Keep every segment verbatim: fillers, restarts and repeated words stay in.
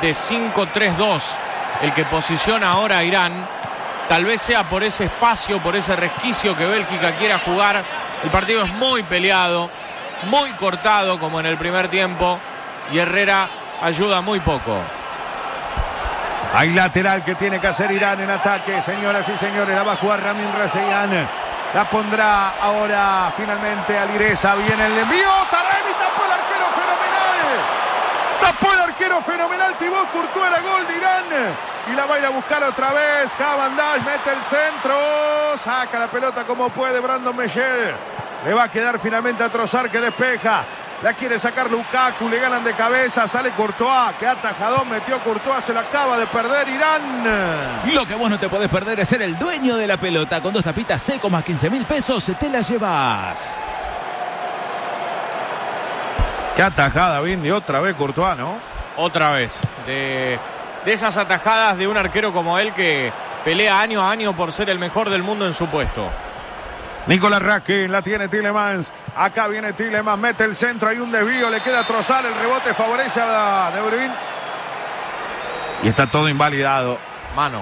de cinco tres dos el que posiciona ahora a Irán. Tal vez sea por ese espacio, por ese resquicio que Bélgica quiera jugar. El partido es muy peleado, muy cortado como en el primer tiempo, y Herrera ayuda muy poco. Hay lateral que tiene que hacer Irán en ataque, señoras y señores. La va a jugar Ramin Rezaeian. La pondrá ahora finalmente Alireza. Viene el envío. Taremi tapó el arquero fenomenal. Tapó el arquero fenomenal. Thibaut Courtois, la gol de Irán. Y la va a ir a buscar otra vez. Cavendish mete el centro. Saca la pelota como puede Brandon Meyer. Le va a quedar finalmente a Trossard, que despeja. La quiere sacar Lukaku, le ganan de cabeza, sale Courtois, que atajadón metió Courtois, se la acaba de perder Irán. Lo que vos no te podés perder es ser el dueño de la pelota. Con dos tapitas secos más quince mil pesos, te la llevas. Qué atajada, Vindy, otra vez Courtois, ¿no? Otra vez, de, de esas atajadas de un arquero como él que pelea año a año por ser el mejor del mundo en su puesto. Nicolás Raskin, la tiene Tielemans. Acá viene Tielemans, mete el centro, hay un desvío, le queda Trossard, el rebote favorece a De Bruyne. Y está todo invalidado. Mano.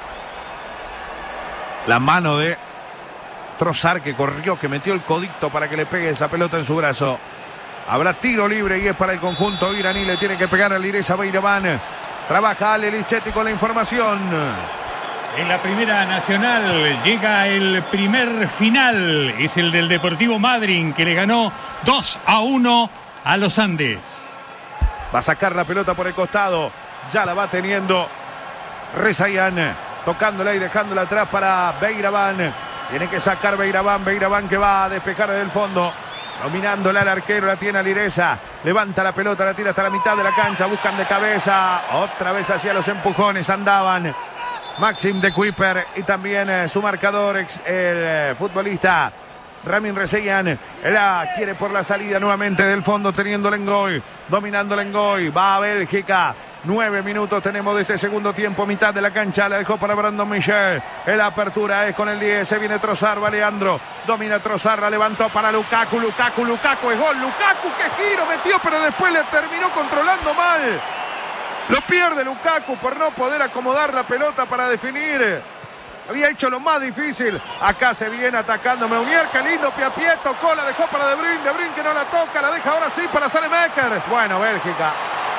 La mano de Trossard, que corrió, que metió el codito para que le pegue esa pelota en su brazo. Habrá tiro libre y es para el conjunto iraní. Le tiene que pegar a Alireza Beiraván. Trabaja Ale Lichetti con la información. En la Primera Nacional llega el primer final. Es el del Deportivo Madryn, que le ganó dos a uno a los Andes. Va a sacar la pelota por el costado. Ya la va teniendo Rezaeian. Tocándola y dejándola atrás para Beiraván. Tiene que sacar Beiraván. Beiraván que va a despejar desde el fondo. Dominándola el arquero, la tiene Alireza. Levanta la pelota, la tira hasta la mitad de la cancha. Buscan de cabeza. Otra vez hacia los empujones. Andaban Maxim de Kuiper y también eh, su marcador, ex, el eh, futbolista Ramin Rezaeian. La quiere por la salida nuevamente del fondo, teniendo Lengoy, dominando Lengoy. Va a Bélgica. Nueve minutos tenemos de este segundo tiempo, mitad de la cancha, la dejó para Brandon Meyer. La apertura es con el diez, se viene Trossard, va Leandro, domina Trossard, la levantó para Lukaku, Lukaku, Lukaku, es gol, Lukaku, qué giro metió, pero después le terminó controlando mal. Lo pierde Lukaku por no poder acomodar la pelota para definir. Había hecho lo más difícil. Acá se viene atacando Meunier. Qué lindo pie a pie. Tocó, la dejó para De Bruyne. De Bruyne que no la toca. La deja ahora sí para Saelemaekers. Bueno, Bélgica.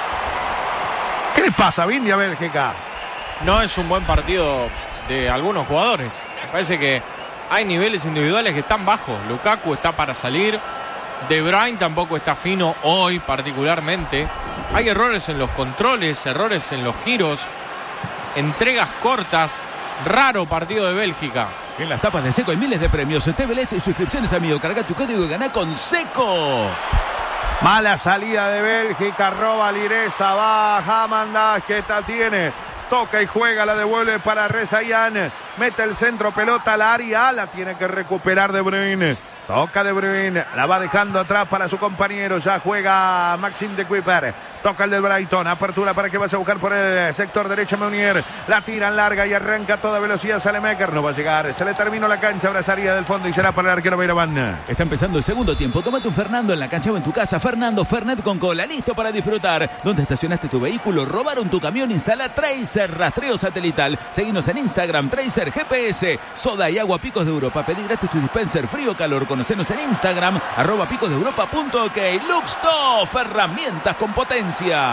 ¿Qué le pasa, Vindy, a Bélgica? No es un buen partido de algunos jugadores. Me parece que hay niveles individuales que están bajos. Lukaku está para salir. De Bruyne tampoco está fino hoy particularmente. Hay errores en los controles, errores en los giros, entregas cortas. Raro partido de Bélgica. En las tapas de Seco hay miles de premios. T V L y suscripciones, amigo. Carga tu código y gana con Seco. Mala salida de Bélgica. Roba Alireza. Va Hamandas, que esta tiene. Toca y juega, la devuelve para Rezaeian. Mete el centro, pelota al área. La tiene que recuperar De Bruyne. Toca De Bruyne, la va dejando atrás para su compañero. Ya juega Maxim de Kuiper. Toca el del Brighton. Apertura para que vaya a buscar por el sector derecho Meunier. La tiran larga y arranca a toda velocidad Saelemaekers. No va a llegar. Se le terminó la cancha. Abrazaría del fondo y será para el arquero Beiraván. Está empezando el segundo tiempo. Tómate un Fernando en la cancha o en tu casa. Fernando Fernet con cola. Listo para disfrutar. ¿Dónde estacionaste tu vehículo? ¿Robaron tu camión? Instala Tracer Rastreo Satelital. Seguinos en Instagram. Tracer G P S. Soda y agua Picos de Europa. Pedí gratis tu dispenser frío o calor. Conocenos en Instagram. Arroba picos de europa punto ok. Luxtoff. Herramientas con potencia.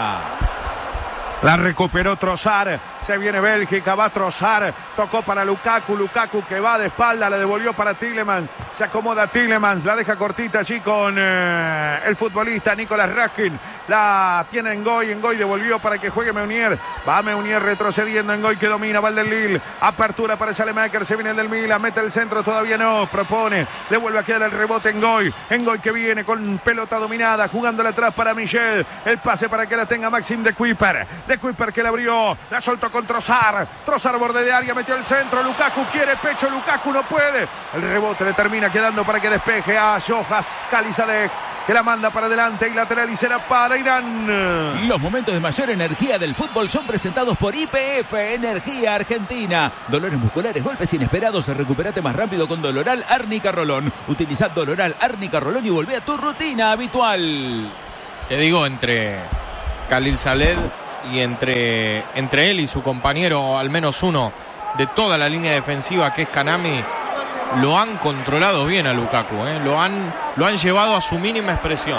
La recuperó Trossard. Se viene Bélgica, va Trossard. Tocó para Lukaku, Lukaku que va de espalda, le devolvió para Tielemans. Se acomoda Tielemans, la deja cortita allí con eh, el futbolista Nicolás Raskin. La tiene Ngoy, Ngoy devolvió para que juegue Meunier. Va Meunier retrocediendo, Ngoy que domina, va el del Lille. Apertura para Saelemaekers, se viene el del Milan, mete el centro, todavía no, propone. Le vuelve a quedar el rebote Ngoy. Ngoy que viene con pelota dominada, jugándole atrás para Michel. El pase para que la tenga Maxim de Kuiper. De Kuiper que la abrió, la soltó con Trossard. Trossard borde de área, metió el centro. Lukaku quiere pecho, Lukaku no puede. El rebote le termina quedando para que despeje a Johas Khalizadeh, que la manda para adelante y lateral y será para Irán. Los momentos de mayor energía del fútbol son presentados por Y P F Energía Argentina. Dolores musculares, golpes inesperados, recupérate más rápido con Doloral Árnica Rolón. Utiliza Doloral Árnica Rolón y volvé a tu rutina habitual. Te digo, entre Khalizadeh y entre, entre él y su compañero, al menos uno de toda la línea defensiva, que es Kanami, lo han controlado bien a Lukaku, ¿eh? lo, han, lo han llevado a su mínima expresión.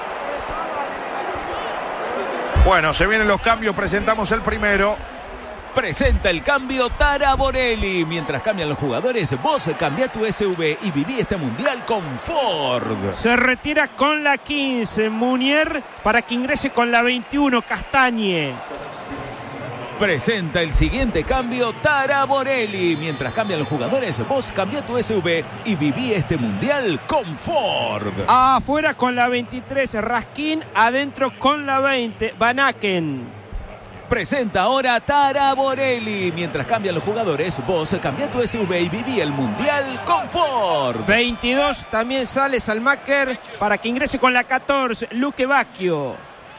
Bueno, se vienen los cambios, presentamos el primero. Presenta el cambio Tara Borelli. Mientras cambian los jugadores, vos cambia tu S U V y viví este mundial con Ford. Se retira con la quince Munier para que ingrese con la veintiuno Castañe. Presenta el siguiente cambio Tara Borelli. Mientras cambian los jugadores, vos cambia tu S U V y viví este mundial con Ford. Afuera con la veintitrés Raskin, adentro con la veinte Van Aken. Presenta ahora Tara Borelli. Mientras cambian los jugadores, vos cambia tu S U V y viví el mundial con Ford. veintidós también sale Salmaker para que ingrese con la catorce Luque Bacchio.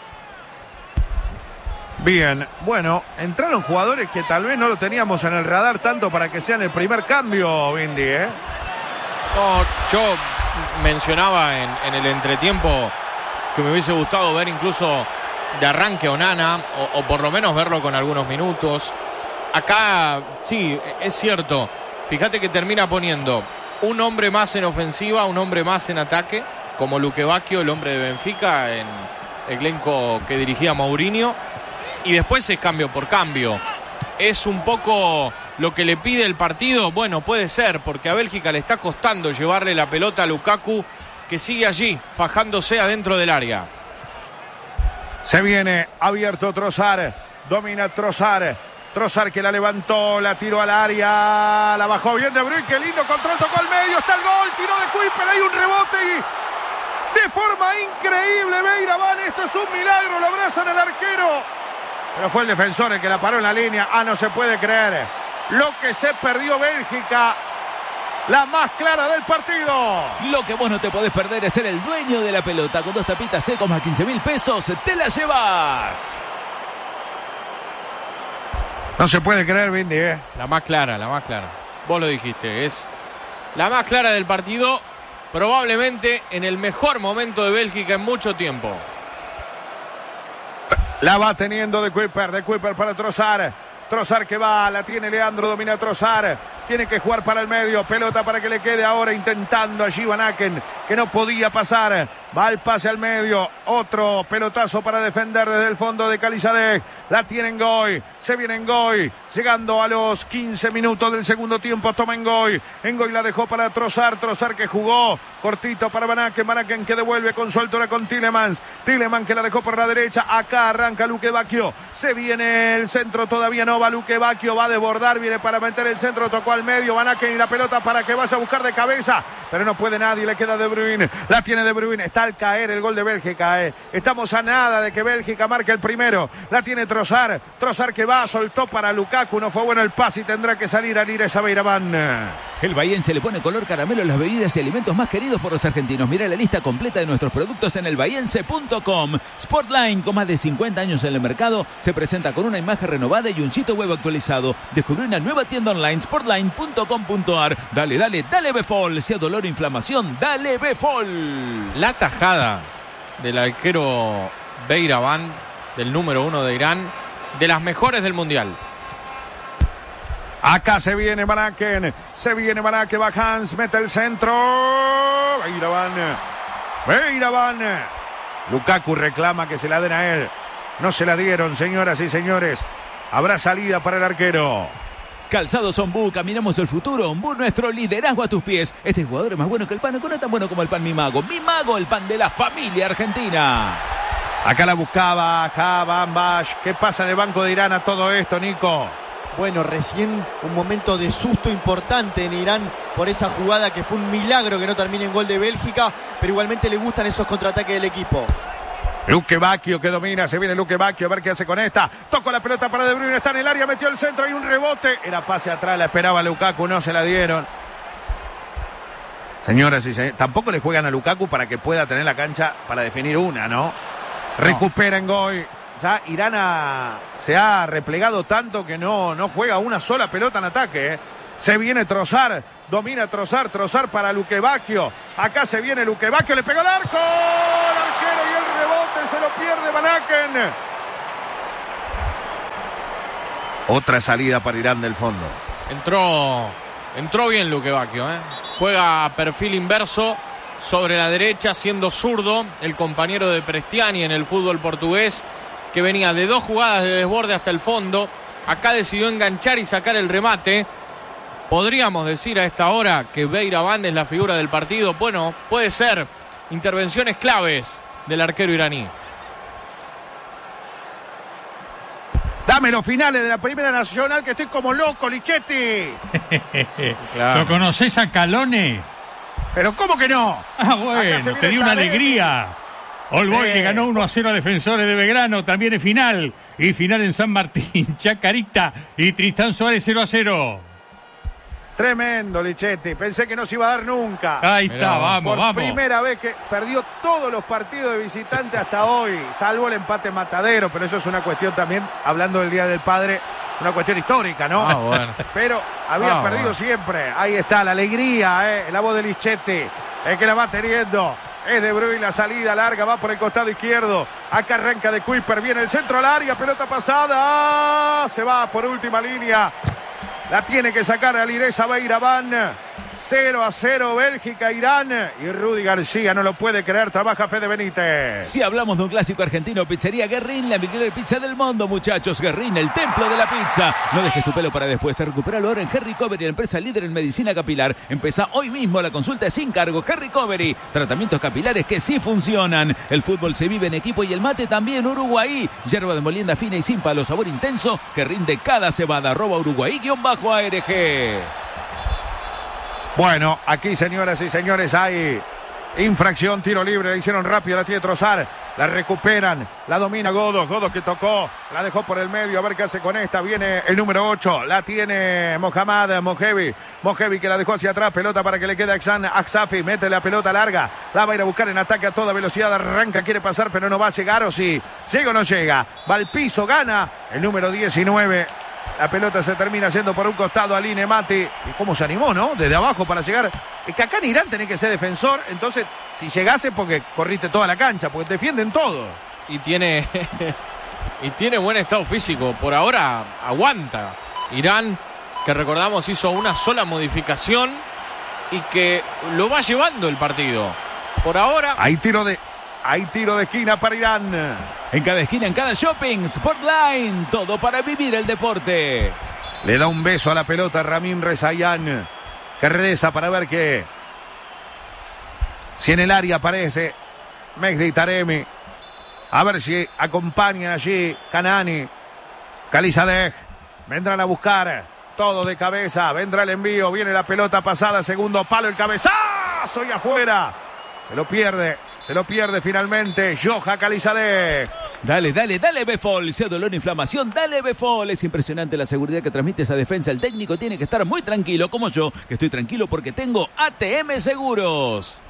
Bien, bueno, entraron jugadores que tal vez no lo teníamos en el radar tanto para que sean el primer cambio, Vindy, ¿eh? No, yo mencionaba en, en el entretiempo que me hubiese gustado ver incluso de arranque Onana, o, o por lo menos verlo con algunos minutos. Acá, sí, es cierto. Fíjate que termina poniendo un hombre más en ofensiva, un hombre más en ataque, como Luque Bacchio, el hombre de Benfica, en el elenco que dirigía Mourinho. Y después es cambio por cambio. ¿Es un poco lo que le pide el partido? Bueno, puede ser, porque a Bélgica le está costando llevarle la pelota a Lukaku, que sigue allí, fajándose adentro del área. Se viene abierto Trossard, domina Trossard, Trossard que la levantó, la tiró al área, la bajó bien De Bruyne, qué lindo control, tocó al medio, está el gol, tiró de Kuipers, hay un rebote y de forma increíble Beiraban, esto es un milagro, lo abrazan el arquero. Pero fue el defensor el que la paró en la línea. Ah, no se puede creer lo que se perdió Bélgica. La más clara del partido. Lo que vos no te podés perder es ser el dueño de la pelota. Con dos tapitas secos más quince mil pesos, te la llevas. No se puede creer, Vindy, ¿eh? La más clara, la más clara. Vos lo dijiste, es la más clara del partido. Probablemente en el mejor momento de Bélgica en mucho tiempo. La va teniendo de Kuipers, de Kuipers para Trossard. Trossard que va, la tiene Leandro, domina Trossard. Tiene que jugar para el medio, pelota para que le quede ahora intentando allí Van Aken, que no podía pasar. Va el pase al medio, otro pelotazo para defender desde el fondo de Calizadeh. La tiene Ngoy, se viene Ngoy, llegando a los quince minutos del segundo tiempo. Toma Ngoy, Ngoy la dejó para Trossard, Trossard que jugó cortito para Van Aken, Van Aken que devuelve con su altura con Tielemans, Tielemans que la dejó por la derecha. Acá arranca Luque Bacchio, se viene el centro, todavía no va Luque Bacchio, va a desbordar, viene para meter el centro, tocó al medio Van Aken y la pelota para que vaya a buscar de cabeza, pero no puede nadie, le queda De Bruyne, la tiene De Bruyne, está al caer el gol de Bélgica, eh. Estamos a nada de que Bélgica marque el primero, la tiene Trossard, Trossard que va, soltó para Lukaku, no fue bueno el pase y tendrá que salir a Lires a Beiraban. El bahiense le pone color caramelo a las bebidas y alimentos más queridos por los argentinos. Mira la lista completa de nuestros productos en el bahiense punto com. Sportline, con más de cincuenta años en el mercado, se presenta con una imagen renovada y un sitio web actualizado. Descubrí una nueva tienda online, sportline punto com punto ar. Dale, dale, dale Befol. Sea dolor o inflamación, dale Befol. La tajada del arquero Beiraban, del número uno de Irán, de las mejores del Mundial. Acá se viene Van Aken, se viene Van Aken, va Hans, mete el centro. Beiraban, Beiraban. Lukaku reclama que se la den a él. No se la dieron, señoras y señores. Habrá salida para el arquero. Calzados Ombú, caminamos el futuro. Ombú, nuestro liderazgo a tus pies. Este jugador es más bueno que el pan, no tan bueno como el pan Mi Mago. Mi Mago, el pan de la familia argentina. Acá la buscaba Javan Bash. ¿Qué pasa en el banco de Irán a todo esto, Nico? Bueno, recién un momento de susto importante en Irán por esa jugada que fue un milagro que no termine en gol de Bélgica, pero igualmente le gustan esos contraataques del equipo. Luque Bacchio que domina, se viene Luque Bacchio, a ver qué hace con esta. Tocó la pelota para De Bruyne, está en el área, metió el centro, hay un rebote. Era pase atrás, la esperaba Lukaku, no se la dieron. Señoras y señores, tampoco le juegan a Lukaku para que pueda tener la cancha para definir una, ¿no? no. Recupera Ngoy. Ya Irán ha, se ha replegado tanto que no, no juega una sola pelota en ataque, ¿eh? Se viene Trossard, domina Trossard, Trossard para Luque Bacchio. Acá se viene Luque Bacchio, le pegó el arco, el arquero y el rebote se lo pierde Van Aken. Otra salida para Irán del fondo. Entró, entró bien Luque Bacchio, ¿eh? Juega a perfil inverso sobre la derecha, siendo zurdo, el compañero de Prestiani en el fútbol portugués, que venía de dos jugadas de desborde hasta el fondo. Acá decidió enganchar y sacar el remate. Podríamos decir a esta hora que Beiraván es la figura del partido. Bueno, puede ser. Intervenciones claves del arquero iraní. Dame los finales de la Primera Nacional, que estoy como loco, Lichetti. Claro. ¿Lo conoces a Calone? Pero ¿cómo que no? Ah, bueno, te dio una alegría. All Boy Eh. que ganó uno a cero a Defensores de Belgrano, también es final. Y final en San Martín, Chacarita y Tristán Suárez cero a cero. Tremendo, Lichetti. Pensé que no se iba a dar nunca. Ahí Mirá, está, vamos, Por vamos. primera vez que perdió todos los partidos de visitante hasta hoy, salvo el empate Matadero, pero eso es una cuestión también, hablando del Día del Padre, una cuestión histórica, ¿no? Ah, bueno. Pero había Ah, perdido bueno. siempre. Ahí está la alegría, ¿eh? La voz de Lichetti, el que la va teniendo. Es De Bruyne, la salida larga, va por el costado izquierdo. Acá arranca de Kuiper, viene el centro al área, pelota pasada. Se va por última línea. La tiene que sacar Alireza Beiraván. cero a cero Bélgica, Irán. Y Rudy García no lo puede creer. Trabaja Fede Benítez. Si hablamos de un clásico argentino, Pizzería Guerrín, la mejor pizza del mundo, muchachos. Guerrín, el templo de la pizza. No dejes tu pelo para después. Recupéralo ahora en Harry Covery, la empresa líder en medicina capilar. Empezá hoy mismo la consulta sin cargo. Harry Covery, tratamientos capilares que sí funcionan. El fútbol se vive en equipo y el mate también. Uruguay, yerba de molienda fina y sin palo, sabor intenso que rinde cada cebada. Arroba Uruguay-A R G. Bueno, aquí, señoras y señores, hay infracción, tiro libre. La hicieron rápido, la tiene Trossard. La recuperan, la domina Godos. Godos que tocó, la dejó por el medio. A ver qué hace con esta. Viene el número ocho. La tiene Mohamed Mojevi. Mojevi que la dejó hacia atrás. Pelota para que le quede a Axan Aksafi. Mete la pelota larga. La va a ir a buscar en ataque a toda velocidad. Arranca, quiere pasar, pero no va a llegar. O sí, llega o no llega. Va al piso, gana el número diecinueve. La pelota se termina yendo por un costado a Line Mati. Y cómo se animó, ¿no? Desde abajo para llegar. Es que acá en Irán tenés que ser defensor. Entonces, si llegase, porque corriste toda la cancha, porque defienden todo. Y tiene, y tiene buen estado físico. Por ahora aguanta. Irán, que recordamos hizo una sola modificación y que lo va llevando el partido. Por ahora. Hay tiro de, hay tiro de esquina para Irán. En cada esquina, en cada shopping, Sportline, todo para vivir el deporte. Le da un beso a la pelota Ramin Rezaian, que reza para ver que si en el área aparece Mehdi Taremi. A ver si acompaña allí Kanani. Khalizadeh. Vendrán a buscar todo de cabeza. Vendrá el envío. Viene la pelota pasada. Segundo palo. El cabezazo y afuera. Se lo pierde. Se lo pierde finalmente Joha Khalizadeh. Dale, dale, dale Befol. Si hay dolor o inflamación, dale Befol. Es impresionante la seguridad que transmite esa defensa. El técnico tiene que estar muy tranquilo, como yo, que estoy tranquilo porque tengo A T M Seguros.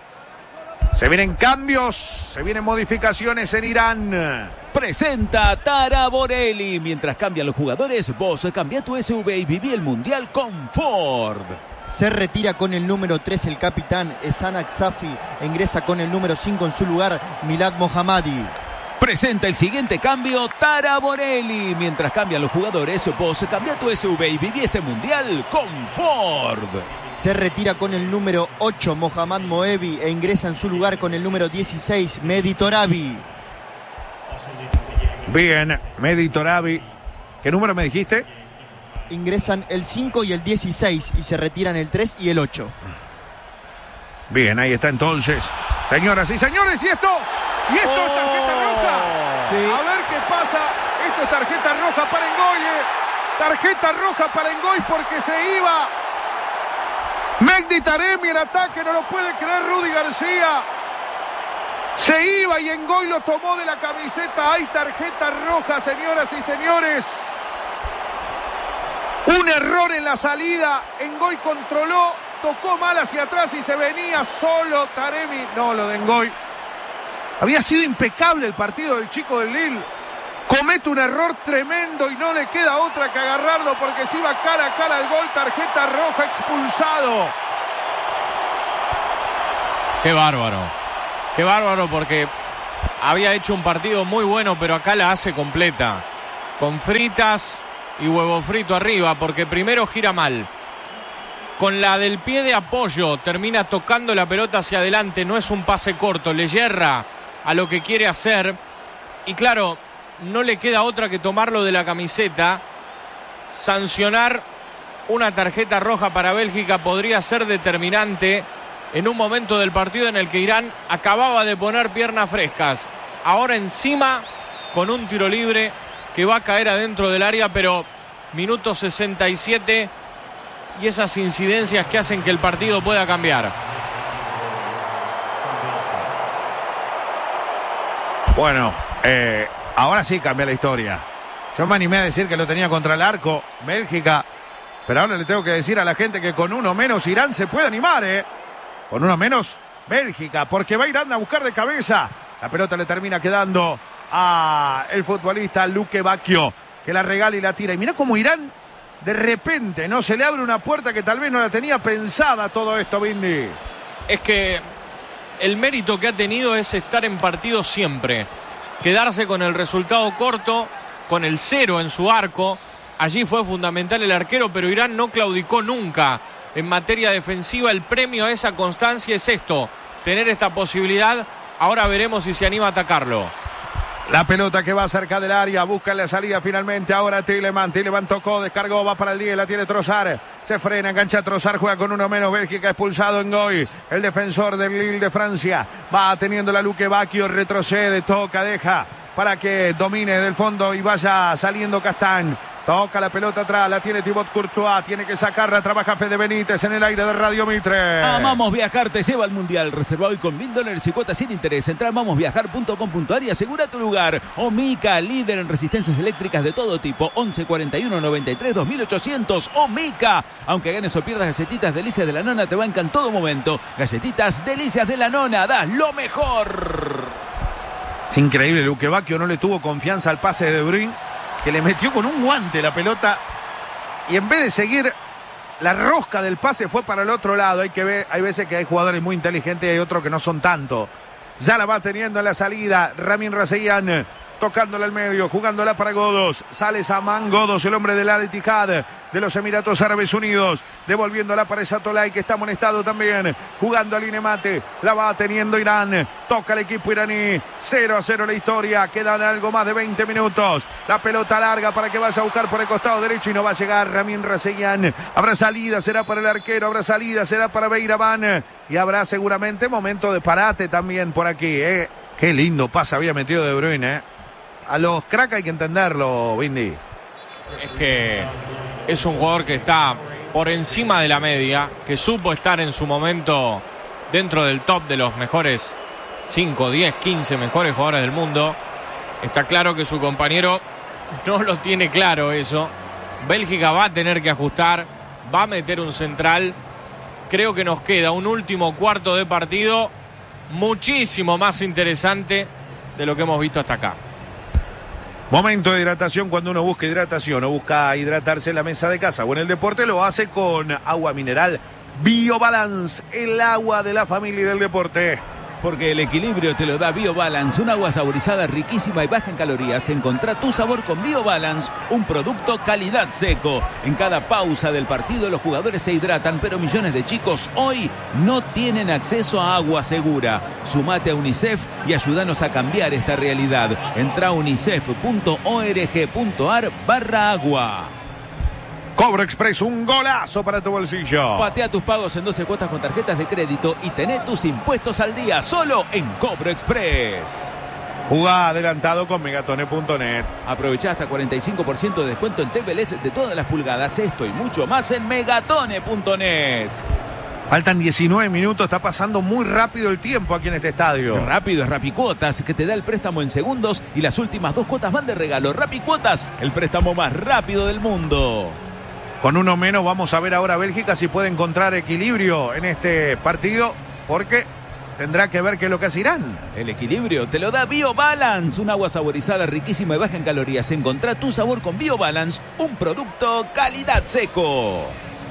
Se vienen cambios. Se vienen modificaciones en Irán. Presenta Tara Borelli. Mientras cambian los jugadores, vos cambia tu S U V y viví el Mundial con Ford. Se retira con el número tres el capitán Ehsan Aksafi. Ingresa con el número cinco en su lugar Milad Mohammadi. Presenta el siguiente cambio, Tara Borelli. Mientras cambian los jugadores, vos cambia tu S U V y viví este Mundial con Ford. Se retira con el número ocho Mohammad Moevi e ingresa en su lugar con el número dieciséis Mehdi Torabi. Bien, Mehdi Torabi. ¿Qué número me dijiste? Ingresan el cinco y el dieciséis y se retiran el tres y el ocho. Bien, ahí está entonces. Señoras y señores, y esto, y esto Oh. es tarjeta roja. Sí. A ver qué pasa. Esto es tarjeta roja para Engoy. eh. Tarjeta roja para Engoy porque se iba Mehdi Taremi en ataque, no lo puede creer Rudy García. Se iba y Engoy lo tomó de la camiseta. Hay tarjeta roja, señoras y señores. Un error en la salida. Engoy controló, tocó mal hacia atrás y se venía solo Taremi. No, lo de Engoy. Había sido impecable el partido del chico del Lille. Comete un error tremendo y no le queda otra que agarrarlo porque se iba cara a cara al gol. Tarjeta roja, expulsado. Qué bárbaro. Qué bárbaro porque había hecho un partido muy bueno, pero acá la hace completa. Con Fritas, y huevo frito arriba, porque primero gira mal. Con la del pie de apoyo termina tocando la pelota hacia adelante, no es un pase corto, le yerra a lo que quiere hacer. Y claro, no le queda otra que tomarlo de la camiseta. Sancionar una tarjeta roja para Bélgica podría ser determinante en un momento del partido en el que Irán acababa de poner piernas frescas. Ahora encima con un tiro libre que va a caer adentro del área, pero minuto sesenta y siete y esas incidencias que hacen que el partido pueda cambiar. Bueno, eh, ahora sí cambia la historia. Yo me animé a decir que lo tenía contra el arco Bélgica, pero ahora le tengo que decir a la gente que con uno menos Irán se puede animar, ¿eh? Con uno menos Bélgica, porque va Irán a buscar de cabeza. La pelota le termina quedando a el futbolista Luque Bacchio, que la regala y la tira. Y mira cómo Irán de repente no se le abre una puerta que tal vez no la tenía pensada todo esto, Bindi. Es que el mérito que ha tenido es estar en partido siempre, quedarse con el resultado corto, con el cero en su arco. Allí fue fundamental el arquero, pero Irán no claudicó nunca en materia defensiva. El premio a esa constancia es esto, tener esta posibilidad. Ahora veremos si se anima a atacarlo. La pelota que va cerca del área, busca la salida finalmente. Ahora Tielemans, Tielemans tocó, descargó, va para el diez, la tiene Trossard. Se frena, engancha Trossard, juega con uno menos. Bélgica expulsado en Goy, el defensor del Lille de Francia. Va teniendo la Luque Bacchio, retrocede, toca, deja para que domine del fondo y vaya saliendo Castán. Toca la pelota atrás, la tiene Thibaut Courtois, tiene que sacarla, trabaja Fede Benítez en el aire de Radio Mitre. Amamos Viajar te lleva al Mundial, reserva hoy con mil dólares y cuotas sin interés. Entra a amamos viajar punto com punto ar y asegura tu lugar. Omica, líder en resistencias eléctricas de todo tipo, once cuarenta y uno noventa y tres dos mil ochocientos. Omica, aunque ganes o pierdas galletitas Delicias de la Nona, te bancan en todo momento. Galletitas Delicias de la Nona, das lo mejor. Es increíble, Luque Bacchio no le tuvo confianza al pase de De Bruyne, que le metió con un guante la pelota y en vez de seguir la rosca del pase fue para el otro lado. Hay que ver, hay veces que hay jugadores muy inteligentes y hay otros que no son tanto. Ya la va teniendo en la salida Ramin Raseyan, tocándola al medio, jugándola para Godos. Sale Saman Godos, el hombre del Al-Ittihad de los Emiratos Árabes Unidos, devolviéndola para Satolay, que está amonestado también, jugando al Inemate. La va teniendo Irán, toca el equipo iraní. Cero a cero la historia, quedan algo más de veinte minutos. La pelota larga para que vaya a buscar por el costado derecho y no va a llegar Ramin Raseyan. Habrá salida, será para el arquero, habrá salida, será para Beiraban y habrá seguramente momento de parate también por aquí, ¿eh? Qué lindo pase había metido De Bruyne, ¿eh? A los cracks hay que entenderlo, Bindi. Es que es un jugador que está por encima de la media, que supo estar en su momento dentro del top de los mejores cinco, diez, quince mejores jugadores del mundo. Está claro que su compañero no lo tiene claro eso. Bélgica va a tener que ajustar, va a meter un central. Creo que nos queda un último cuarto de partido muchísimo más interesante de lo que hemos visto hasta acá. Momento de hidratación. Cuando uno busca hidratación o busca hidratarse en la mesa de casa o en el deporte, lo hace con agua mineral BioBalance, el agua de la familia y del deporte. Porque el equilibrio te lo da BioBalance, un agua saborizada riquísima y baja en calorías. Encontrá tu sabor con BioBalance, un producto calidad seco. En cada pausa del partido los jugadores se hidratan, pero millones de chicos hoy no tienen acceso a agua segura. Sumate a UNICEF y ayúdanos a cambiar esta realidad. Entrá a unicef punto org punto ar barra agua. Cobro Express, un golazo para tu bolsillo. Patea tus pagos en doce cuotas con tarjetas de crédito y tené tus impuestos al día solo en Cobro Express. Jugá adelantado con megatone punto net. Aprovechá hasta cuarenta y cinco por ciento de descuento en T V L E D de todas las pulgadas. Esto y mucho más en megatone punto net. Faltan diecinueve minutos, está pasando muy rápido el tiempo aquí en este estadio. Rápido es Rapicuotas, que te da el préstamo en segundos y las últimas dos cuotas van de regalo. Rapicuotas, el préstamo más rápido del mundo. Con uno menos vamos a ver ahora a Bélgica si puede encontrar equilibrio en este partido, porque tendrá que ver qué es lo que hace Irán. El equilibrio te lo da BioBalance, un agua saborizada riquísima y baja en calorías. Encontrá tu sabor con BioBalance, un producto calidad seco.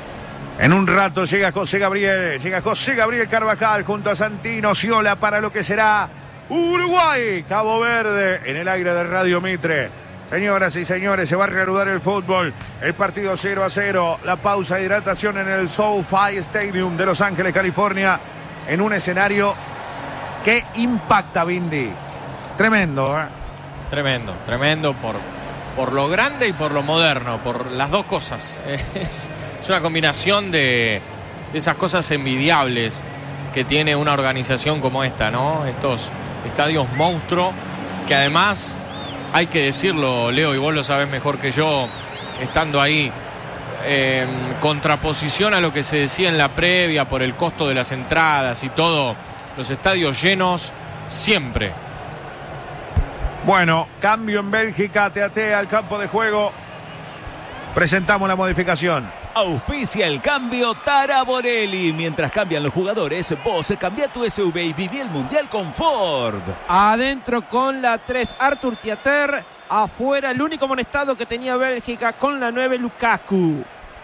En un rato llega José Gabriel, llega José Gabriel Carvajal junto a Santino Sciola para lo que será Uruguay, Cabo Verde, en el aire de Radio Mitre. Señoras y señores, se va a reanudar el fútbol. El partido cero a cero. La pausa de hidratación en el SoFi Stadium de Los Ángeles, California. En un escenario que impacta, Bindi. Tremendo, ¿eh? Tremendo, tremendo por, por lo grande y por lo moderno, por las dos cosas. Es, es una combinación de, de esas cosas envidiables que tiene una organización como esta, ¿no? Estos estadios monstruos que además, hay que decirlo, Leo, y vos lo sabés mejor que yo, estando ahí, eh, en contraposición a lo que se decía en la previa por el costo de las entradas y todo, los estadios llenos siempre. Bueno, cambio en Bélgica, T A T al campo de juego. Presentamos la modificación. Auspicia el cambio Taraborelli. Mientras cambian los jugadores, vos cambia tu S U V y viví el Mundial con Ford. Adentro con la tres, Arthur Theater. Afuera, el único amonestado que tenía Bélgica con la nueve, Lukaku.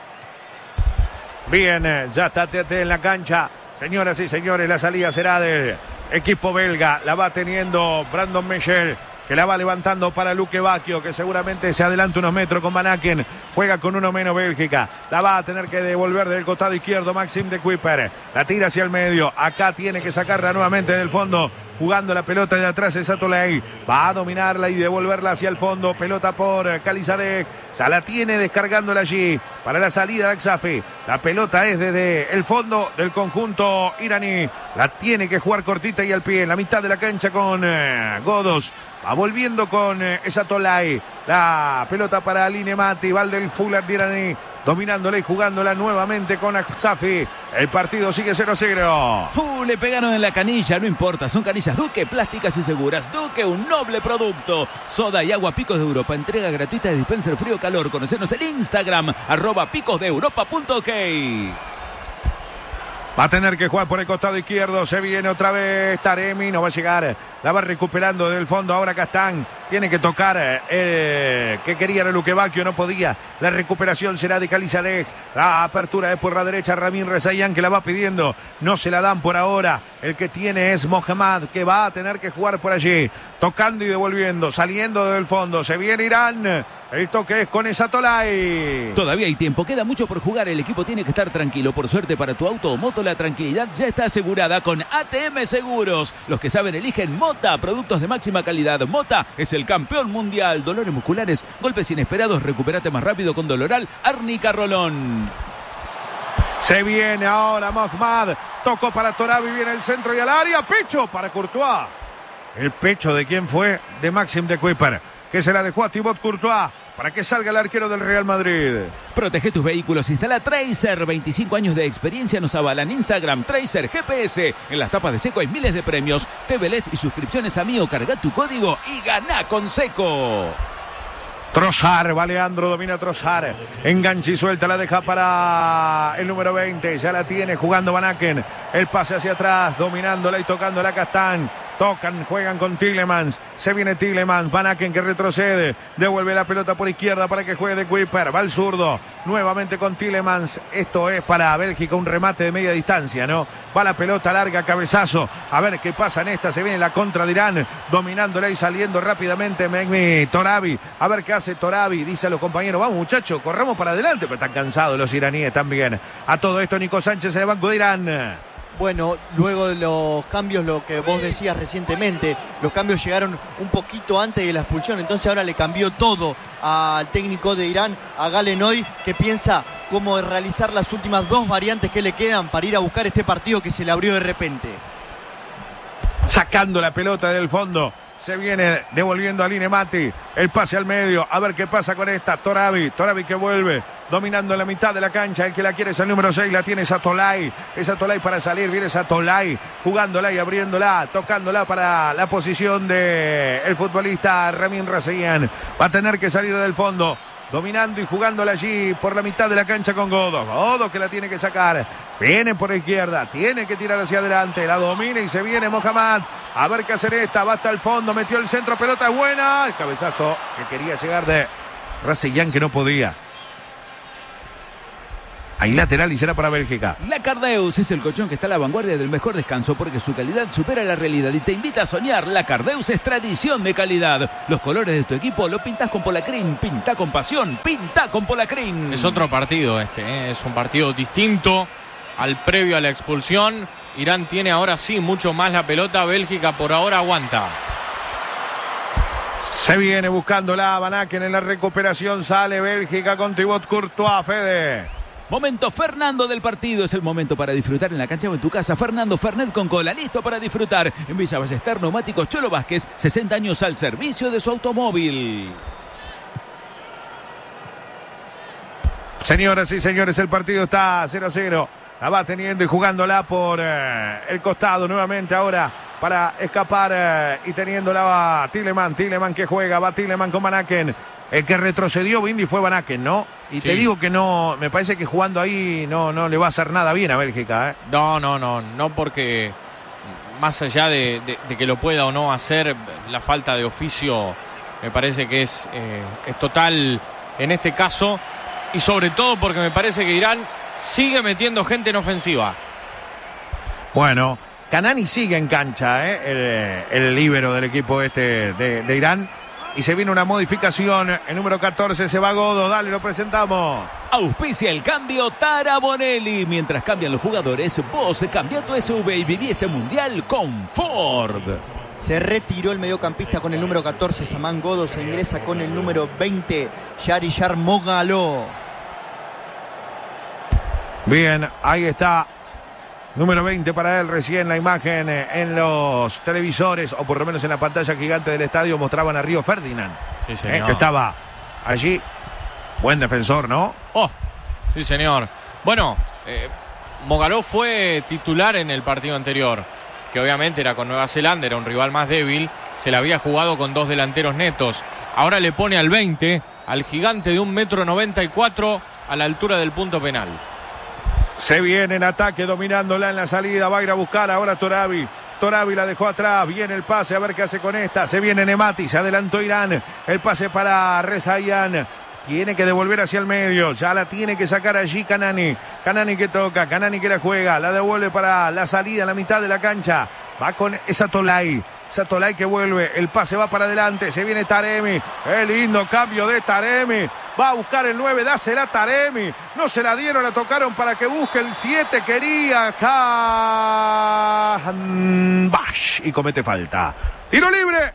Bien, ya está T A T en la cancha. Señoras y señores, la salida será del equipo belga. La va teniendo Brandon Meyer, que la va levantando para Luque Bacchio, que seguramente se adelanta unos metros con Van Aken. Juega con uno menos Bélgica. La va a tener que devolver del costado izquierdo Maxime de Kuiper. La tira hacia el medio. Acá tiene que sacarla nuevamente del fondo. Jugando la pelota de atrás es Atolay. Va a dominarla y devolverla hacia el fondo. Pelota por Khalizadeh. Ya la tiene descargándola allí para la salida de Aksafi. La pelota es desde el fondo del conjunto iraní. La tiene que jugar cortita y al pie. En la mitad de la cancha con eh, Godos. Va volviendo con eh, Esatolay. La pelota para Aline Mati. Valdel Fuller de iraní. Dominándola y jugándola nuevamente con Aksafi. El partido sigue cero a cero. Uh, le pegaron en la canilla, no importa. Son canillas Duque, plásticas y seguras. Duque, un noble producto. Soda y agua Picos de Europa. Entrega gratuita de dispenser frío calor. Conocernos en Instagram, arroba picosdeeuropa.ok. Va a tener que jugar por el costado izquierdo. Se viene otra vez Taremi. No va a llegar. La va recuperando del fondo. Ahora Castán. Tiene que tocar. Eh, que quería Luque Bacchio. No podía. La recuperación será de Khalizadeh. La apertura es por la derecha. Ramin Rezayan, que la va pidiendo. No se la dan por ahora. El que tiene es Mohamed, que va a tener que jugar por allí. Tocando y devolviendo. Saliendo del fondo. Se viene Irán. El toque es con Esatolay. Todavía hay tiempo, queda mucho por jugar. El equipo tiene que estar tranquilo. Por suerte para tu auto o moto, la tranquilidad ya está asegurada con A T M Seguros. Los que saben eligen Mota, productos de máxima calidad. Mota es el campeón mundial. Dolores musculares, golpes inesperados, recupérate más rápido con Doloral Árnica Rolón. Se viene ahora Mohamed. Tocó para Torabi, viene el centro y al área. Pecho para Courtois. ¿El pecho de quién fue? De Maxime de Kuiper, que se la dejó a Thibaut Courtois para que salga el arquero del Real Madrid. Protege tus vehículos, instala Tracer, veinticinco años de experiencia nos avalan. Instagram, Tracer G P S. En las tapas de Seco hay miles de premios. T V L E D y suscripciones a Mío. Carga tu código y gana con Seco. Trossard, va Leandro, domina Trossard. Engancha y suelta, la deja para el número veinte. Ya la tiene jugando Van Aken. El pase hacia atrás, dominándola y tocándola Castán. Tocan, juegan con Tielemans. Se viene Tielemans. Van Aken que retrocede. Devuelve la pelota por izquierda para que juegue de Kuiper. Va al zurdo. Nuevamente con Tielemans. Esto es para Bélgica un remate de media distancia, ¿no? Va la pelota larga, cabezazo. A ver qué pasa en esta. Se viene la contra de Irán. Dominándola y saliendo rápidamente Mehdi Torabi. A ver qué hace Torabi. Dice a los compañeros: vamos muchachos, corramos para adelante. Pero están cansados los iraníes también. A todo esto Nico Sánchez en el banco de Irán. Bueno, luego de los cambios, lo que vos decías recientemente, los cambios llegaron un poquito antes de la expulsión, entonces ahora le cambió todo al técnico de Irán, a Galenoy, que piensa cómo realizar las últimas dos variantes que le quedan para ir a buscar este partido que se le abrió de repente. Sacando la pelota del fondo. Se viene devolviendo a Aline Mati. El pase al medio. A ver qué pasa con esta. Torabi. Torabi que vuelve. Dominando en la mitad de la cancha. El que la quiere es el número seis. La tiene Esatolay. Esatolay para salir. Viene Esatolay. Jugándola y abriéndola. Tocándola para la posición de el futbolista Ramin Rezayan. Va a tener que salir del fondo. Dominando y jugándola allí por la mitad de la cancha con Godo. Godo que la tiene que sacar. Viene por la izquierda. Tiene que tirar hacia adelante. La domina y se viene Mohamed. A ver qué hacer esta. Va hasta el fondo. Metió el centro. Pelota buena. El cabezazo que quería llegar de Rezayan que no podía. Hay lateral y será para Bélgica. La Cardeus es el colchón que está a la vanguardia del mejor descanso porque su calidad supera la realidad y te invita a soñar. La Cardeus es tradición de calidad. Los colores de tu equipo lo pintas con Polacrin. Pinta con pasión. Pinta con Polacrin. Es otro partido este, ¿eh? Es un partido distinto al previo a la expulsión. Irán tiene ahora sí mucho más la pelota. Bélgica por ahora aguanta. Se viene buscando la Van Aken en la recuperación. Sale Bélgica con Thibaut Courtois. Fede. Momento Fernando del partido. Es el momento para disfrutar en la cancha o en tu casa. Fernando Fernet con cola. Listo para disfrutar. En Villa Ballester, Neumáticos Cholo Vázquez. sesenta años al servicio de su automóvil. Señoras y señores, el partido está cero a cero. La va teniendo y jugándola por eh, el costado nuevamente ahora para escapar eh, y teniéndola va Tielemans. Tielemans que juega, va Tielemans con Van Aken. El que retrocedió Bindi fue Van Aken, ¿no? Y sí. Te digo que no, me parece que jugando ahí no, no le va a hacer nada bien a Bélgica, ¿eh? No, no, no, no porque más allá de, de, de que lo pueda o no hacer, la falta de oficio me parece que es, eh, es total en este caso. Y sobre todo porque me parece que Irán sigue metiendo gente en ofensiva. Bueno, Kanani sigue en cancha, ¿eh? el, el líbero del equipo este de, de Irán. Y se viene una modificación. El número catorce se va Godo. Dale, lo presentamos. Auspicia el cambio Tara Bonelli. Mientras cambian los jugadores, vos cambia tu S U V y viví este mundial con Ford. Se retiró el mediocampista con el número catorce, Saman Godo. Se ingresa con el número veinte, Yariyar Mogalo. Bien, ahí está. Número veinte para él, recién la imagen en los televisores, o por lo menos en la pantalla gigante del estadio, mostraban a Río Ferdinand. Sí, señor. Eh, que estaba allí. Buen defensor, ¿no? Oh, sí, señor. Bueno, eh, Mogalo fue titular en el partido anterior, que obviamente era con Nueva Zelanda, era un rival más débil. Se la había jugado con dos delanteros netos. Ahora le pone al veinte, al gigante de un metro noventa y cuatro, a la altura del punto penal. Se viene en ataque, dominándola en la salida. Va a ir a buscar ahora Torabi. Torabi la dejó atrás. Viene el pase, a ver qué hace con esta. Se viene Nemati, se adelantó Irán. El pase para Rezaian. Tiene que devolver hacia el medio. Ya la tiene que sacar allí Kanani. Kanani que toca, Kanani que la juega. La devuelve para la salida en la mitad de la cancha. Va con esa Tolai. Satolai que vuelve. El pase va para adelante. Se viene Taremi. El lindo cambio de Taremi. Va a buscar el nueve, dásela Taremi. No se la dieron, la tocaron para que busque el siete. Quería Bash y comete falta. Tiro libre.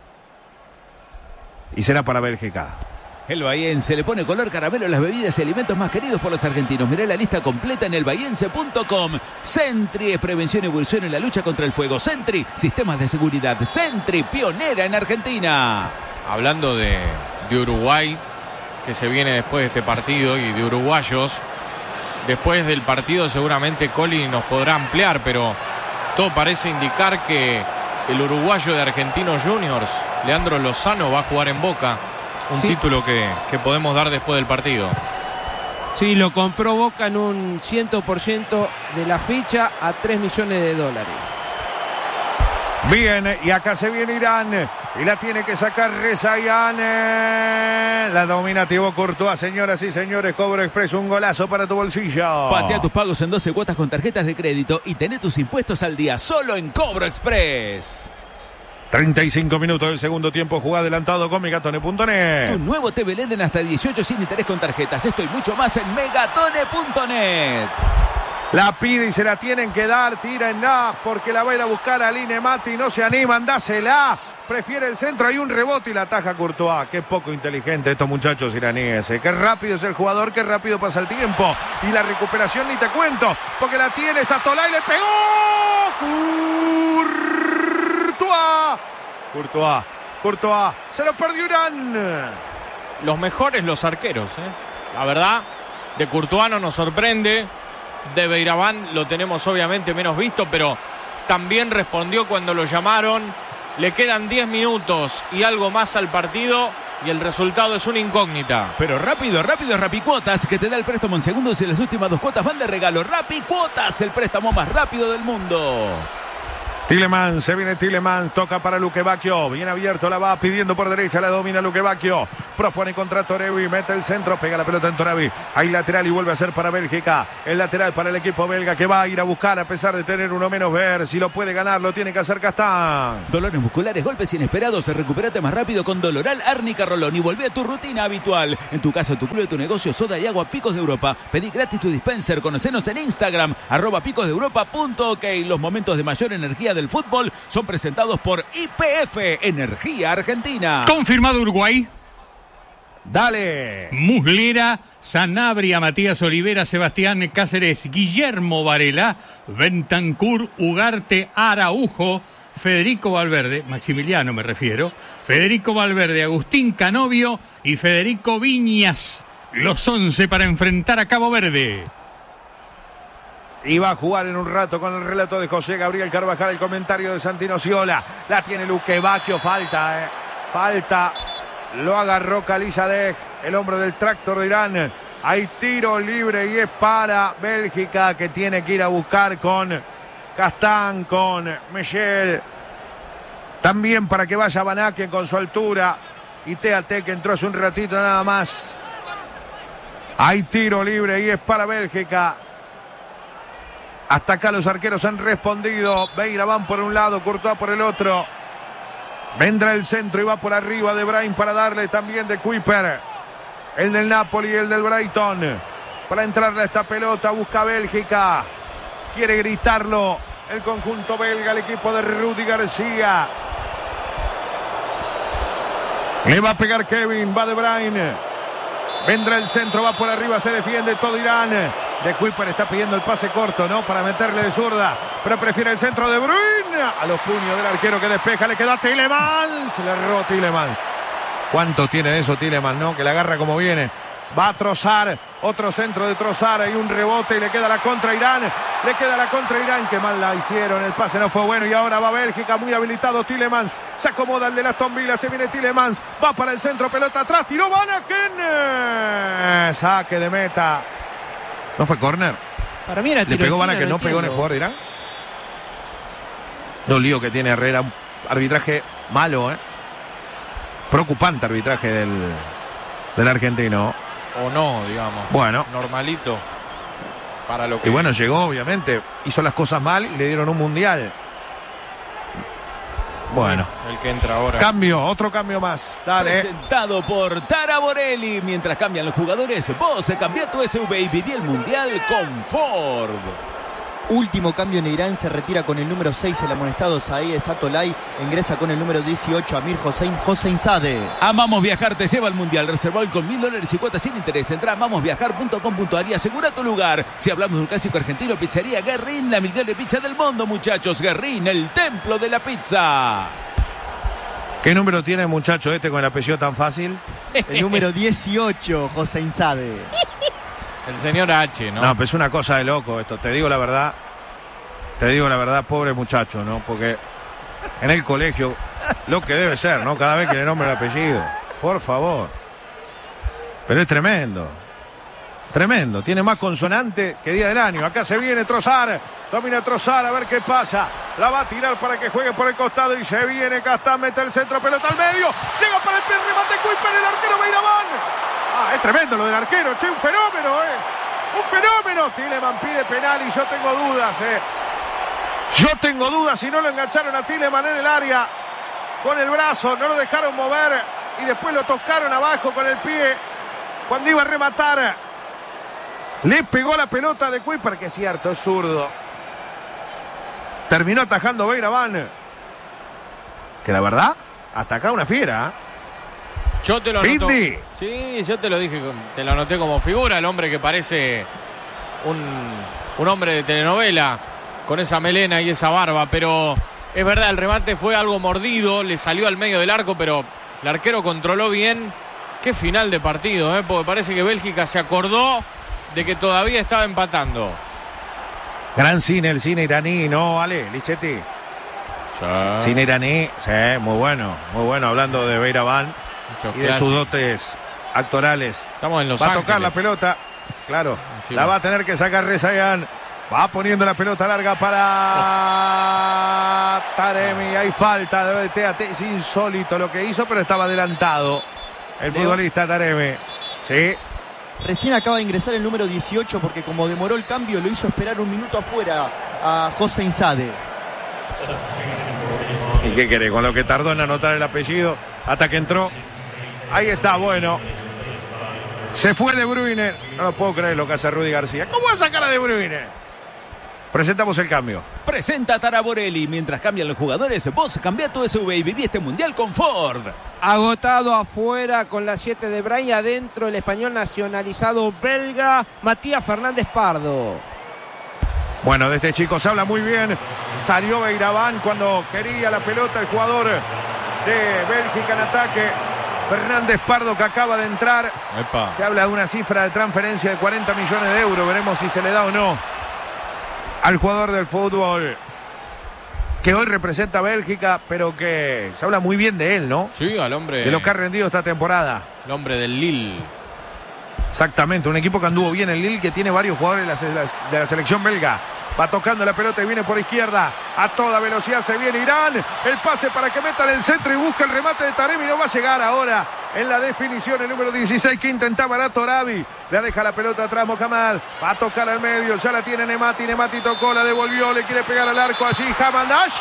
Y será para Bélgica. El bahiense le pone color caramelo a las bebidas y alimentos más queridos por los argentinos. Mirá la lista completa en el bahiense punto com. Sentry es prevención y evolución en la lucha contra el fuego. Sentry, sistemas de seguridad. Sentry, pionera en Argentina. Hablando de, de Uruguay, que se viene después de este partido, y de uruguayos, después del partido seguramente Coli nos podrá ampliar, pero todo parece indicar que el uruguayo de Argentinos Juniors, Leandro Lozano, va a jugar en Boca. Un sí. título que, que podemos dar después del partido. Sí, lo compró Boca en un cien por ciento de la ficha a tres millones de dólares. Bien, y acá se viene Irán. Y la tiene que sacar Rezaian. La domina Thibaut Courtois, señoras y señores. Cobro Express, un golazo para tu bolsillo. Patea tus pagos en doce cuotas con tarjetas de crédito y tené tus impuestos al día solo en Cobro Express. treinta y cinco minutos del segundo tiempo, jugado adelantado con Megatone punto net. Tu nuevo T V L E D en hasta dieciocho sin interés con tarjetas. Esto y mucho más en Megatone punto net. La pide y se la tienen que dar. Tírenla porque la va a ir a buscar a Line Mati. No se animan, dásela. Prefiere el centro, hay un rebote y la ataja Courtois. Qué poco inteligente estos muchachos iraníes. Qué rápido es el jugador, qué rápido pasa el tiempo. Y la recuperación ni te cuento, porque la tiene Satolai, le pegó. Courtois. Courtois. Courtois. Se lo perdió Irán. Los mejores los arqueros, ¿eh? La verdad, de Courtois no nos sorprende. De Beiraván lo tenemos obviamente menos visto, pero también respondió cuando lo llamaron. Le quedan diez minutos y algo más al partido y el resultado es una incógnita. Pero rápido, rápido, Rapicuotas, que te da el préstamo en segundos y las últimas dos cuotas van de regalo. Rapicuotas, el préstamo más rápido del mundo. Tielemans, se viene Tielemans, toca para Luque Bacchio, bien abierto, la va pidiendo por derecha, la domina Luque Bacchio, propone contra Torevi, mete el centro, pega la pelota en Torevi, hay lateral y vuelve a ser para Bélgica, el lateral para el equipo belga que va a ir a buscar a pesar de tener uno menos, ver si lo puede ganar, lo tiene que hacer Castán. Dolores musculares, golpes inesperados, recupérate más rápido con Doloral Árnica Rolón y volvé a tu rutina habitual. En tu casa, tu club, tu negocio, soda y agua Picos de Europa. Pedí gratis tu dispenser, conocenos en Instagram, arroba picos de europa punto ok. Los momentos de mayor energía del fútbol son presentados por I P F, Energía Argentina. Confirmado Uruguay. Dale. Muslera, Sanabria, Matías Olivera, Sebastián Cáceres, Guillermo Varela, Bentancur, Ugarte, Araujo, Federico Valverde, Maximiliano me refiero, Federico Valverde, Agustín Canovio y Federico Viñas. Los once para enfrentar a Cabo Verde. Y va a jugar en un rato con el relato de José Gabriel Carvajal, el comentario de Santino Ciola. La tiene Luque Bacchio, falta, eh. Falta. Lo agarró Khalizadeh, el hombre del tractor de Irán. Hay tiro libre y es para Bélgica, que tiene que ir a buscar con Castán, con Michel. También para que vaya Van Aken con su altura. Y Teate, que entró hace un ratito nada más. Hay tiro libre y es para Bélgica. Hasta acá los arqueros han respondido. Beira van por un lado, Courtois por el otro. Vendrá el centro y va por arriba de Brahim para darle también de Kuiper. El del Napoli y el del Brighton. Para entrarle a esta pelota, busca Bélgica. Quiere gritarlo el conjunto belga, el equipo de Rudy García. Le va a pegar Kevin, va de Brahim. Vendrá el centro, va por arriba, se defiende todo Irán. De Kuiper está pidiendo el pase corto, ¿no? Para meterle de zurda, pero prefiere el centro de Bruyne. A los puños del arquero que despeja, le queda Tielemans. Le erró Tielemans. ¿Cuánto tiene de eso Tielemans, no? Que la agarra como viene. Va a Trossard, otro centro de Trossard, hay un rebote y le queda la contra a Irán. Le queda la contra a Irán, que mal la hicieron, el pase no fue bueno y ahora va Bélgica, muy habilitado Tielemans. Se acomoda el de Aston Villa, se viene Tielemans, va para el centro, pelota atrás, tiró Van Aken. Saque de meta. ¿No fue córner? Para mí era tiro. ¿Le pegó Van Aken, Aken, no pegó en el jugador de Irán? No, lío que tiene Herrera, un arbitraje malo, ¿eh? Preocupante arbitraje del, del argentino. O no, digamos. Bueno. Normalito. Para lo que... Y bueno, llegó, obviamente. Hizo las cosas mal y le dieron un mundial. Bueno. El que entra ahora. Cambio, otro cambio más. Dale. Presentado por Tara Borelli. Mientras cambian los jugadores, vos cambia tu S U V y viví el mundial con Ford. Último cambio en Irán, se retira con el número seis el amonestado Saeed Satolay, ingresa con el número dieciocho Amir Hossein Hosseinzadeh. Amamos Viajar te lleva al mundial, reserva hoy con mil dólares y cuotas sin interés. Entra a amamos viajar punto com punto a r y asegura tu lugar. Si hablamos de un clásico argentino, pizzería Guerrín, la miguel de pizza del mundo, muchachos. Guerrín, el templo de la pizza. ¿Qué número tiene el muchacho este con el apellido tan fácil? El número dieciocho Hosseinzadeh. El señor H, ¿no? No, pero es una cosa de loco esto, te digo la verdad. Te digo la verdad, pobre muchacho, ¿no? Porque en el colegio, lo que debe ser, ¿no? Cada vez que le nombra el apellido. Por favor. Pero es tremendo. Tremendo. Tiene más consonante que día del año. Acá se viene Trossard. Domina Trossard, a ver qué pasa. La va a tirar para que juegue por el costado y se viene Castán, mete el centro, pelota al medio. Llega para el pie, remate Kuiper, el arquero Beiraván. Ah, es tremendo lo del arquero, che, un fenómeno, eh. Un fenómeno. Tielemans pide penal y yo tengo dudas, eh. Yo tengo dudas si no lo engancharon a Tielemans en el área con el brazo, no lo dejaron mover y después lo tocaron abajo con el pie cuando iba a rematar. Le pegó la pelota de Kuiper, que es cierto, es zurdo. Terminó atajando Beiraván. Que la verdad, hasta acá una fiera, ¿eh? Yo te lo anoto. Pindi. Sí, yo te lo dije, te lo anoté como figura, el hombre que parece un, un hombre de telenovela, con esa melena y esa barba, pero es verdad, el remate fue algo mordido, le salió al medio del arco, pero el arquero controló bien. Qué final de partido, ¿eh? Porque parece que Bélgica se acordó de que todavía estaba empatando. Gran cine, el cine iraní, ¿no, Ale? Lichetti. Sí. Cine iraní, sí, muy bueno, muy bueno, hablando de Beiraván y de sus dotes actorales. Estamos en Los Va Ángeles. a tocar la pelota, claro, Encima. la va a tener que sacar Rezayan. Va poniendo la pelota larga para Taremi. Hay falta de T A T. Es insólito lo que hizo, pero estaba adelantado el Leo. futbolista Taremi. Sí. Recién acaba de ingresar el número dieciocho porque como demoró el cambio lo hizo esperar un minuto afuera a José Insade. ¿Y qué querés? Con lo que tardó en anotar el apellido hasta que entró. Ahí está, bueno. Se fue De Bruyne. No lo puedo creer lo que hace Rudy García. ¿Cómo va a sacar a De Bruyne? Presentamos el cambio. Presenta Tara Borelli. Mientras cambian los jugadores, vos cambia tu S U V y viví este mundial con Ford. Agotado afuera con la siete de Bray. Adentro el español nacionalizado belga Matías Fernández Pardo. Bueno, de este chico se habla muy bien. Salió Beiraván cuando quería la pelota el jugador de Bélgica en ataque. Fernández Pardo, que acaba de entrar. Epa. Se habla de una cifra de transferencia de cuarenta millones de euros. Veremos si se le da o no al jugador del fútbol que hoy representa a Bélgica, pero que se habla muy bien de él, ¿no? Sí, al hombre. De lo que ha rendido esta temporada. El hombre del Lille. Exactamente, un equipo que anduvo bien el Lille, que tiene varios jugadores de la, de la selección belga. Va tocando la pelota y viene por izquierda. A toda velocidad se viene Irán. El pase para que metan el centro y busca el remate de Taremi. No va a llegar ahora en la definición el número dieciséis que intentaba era Torabi. Le deja la pelota atrás Mohamed. Va a tocar al medio. Ya la tiene Nemati. Nemati tocó, la devolvió. Le quiere pegar al arco allí Hamandash.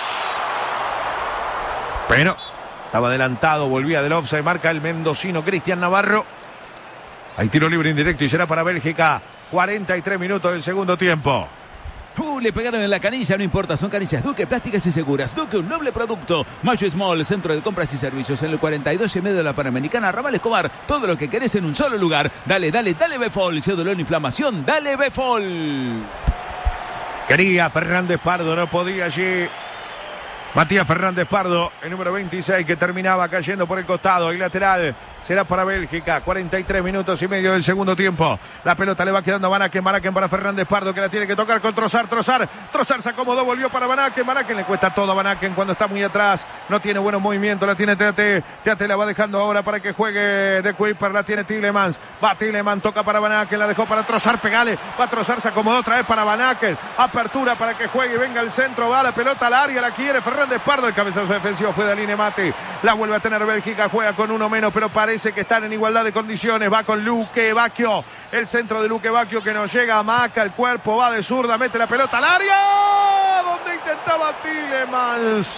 Pero estaba adelantado. Volvía del offside. Marca el mendocino Cristian Navarro. Hay tiro libre indirecto y será para Bélgica. cuarenta y tres minutos del segundo tiempo. Uh, le pegaron en la canilla, no importa, son canillas Duque, plásticas y seguras. Duque, un noble producto. Mayo Small, centro de compras y servicios en el cuarenta y dos y medio de la Panamericana, Ramal Escobar. Todo lo que querés en un solo lugar. Dale, dale, dale Befol. Si es dolor, inflamación, dale Befol. Quería Fernández Pardo, no podía allí. Matías Fernández Pardo, el número veintiséis, que terminaba cayendo por el costado. Y lateral será para Bélgica. cuarenta y tres minutos y medio del segundo tiempo. La pelota le va quedando a Van Aken. Van Aken para Fernández Pardo, que la tiene que tocar con Trossard. Trossard, Trossard se acomodó, volvió para Van Aken. Van Aken le cuesta todo a Van Aken cuando está muy atrás. No tiene buenos movimientos. La tiene T A T. T A T la va dejando ahora para que juegue de Kuiper. La tiene Tielemans. Va Tielemans, toca para Van Aken. La dejó para Trossard. Pegale. Va Trossard, se acomodó otra vez para Van Aken. Apertura para que juegue y venga el centro. Va la pelota al área. La quiere Fernández Pardo. El cabezazo defensivo fue de Aline Mati. La vuelve a tener Bélgica. Juega con uno menos, pero parece que están en igualdad de condiciones. Va con Luque Bacchio. El centro de Luque Bacchio que nos llega a Maca. El cuerpo va de zurda. Mete la pelota al área. Donde intentaba Tielemans.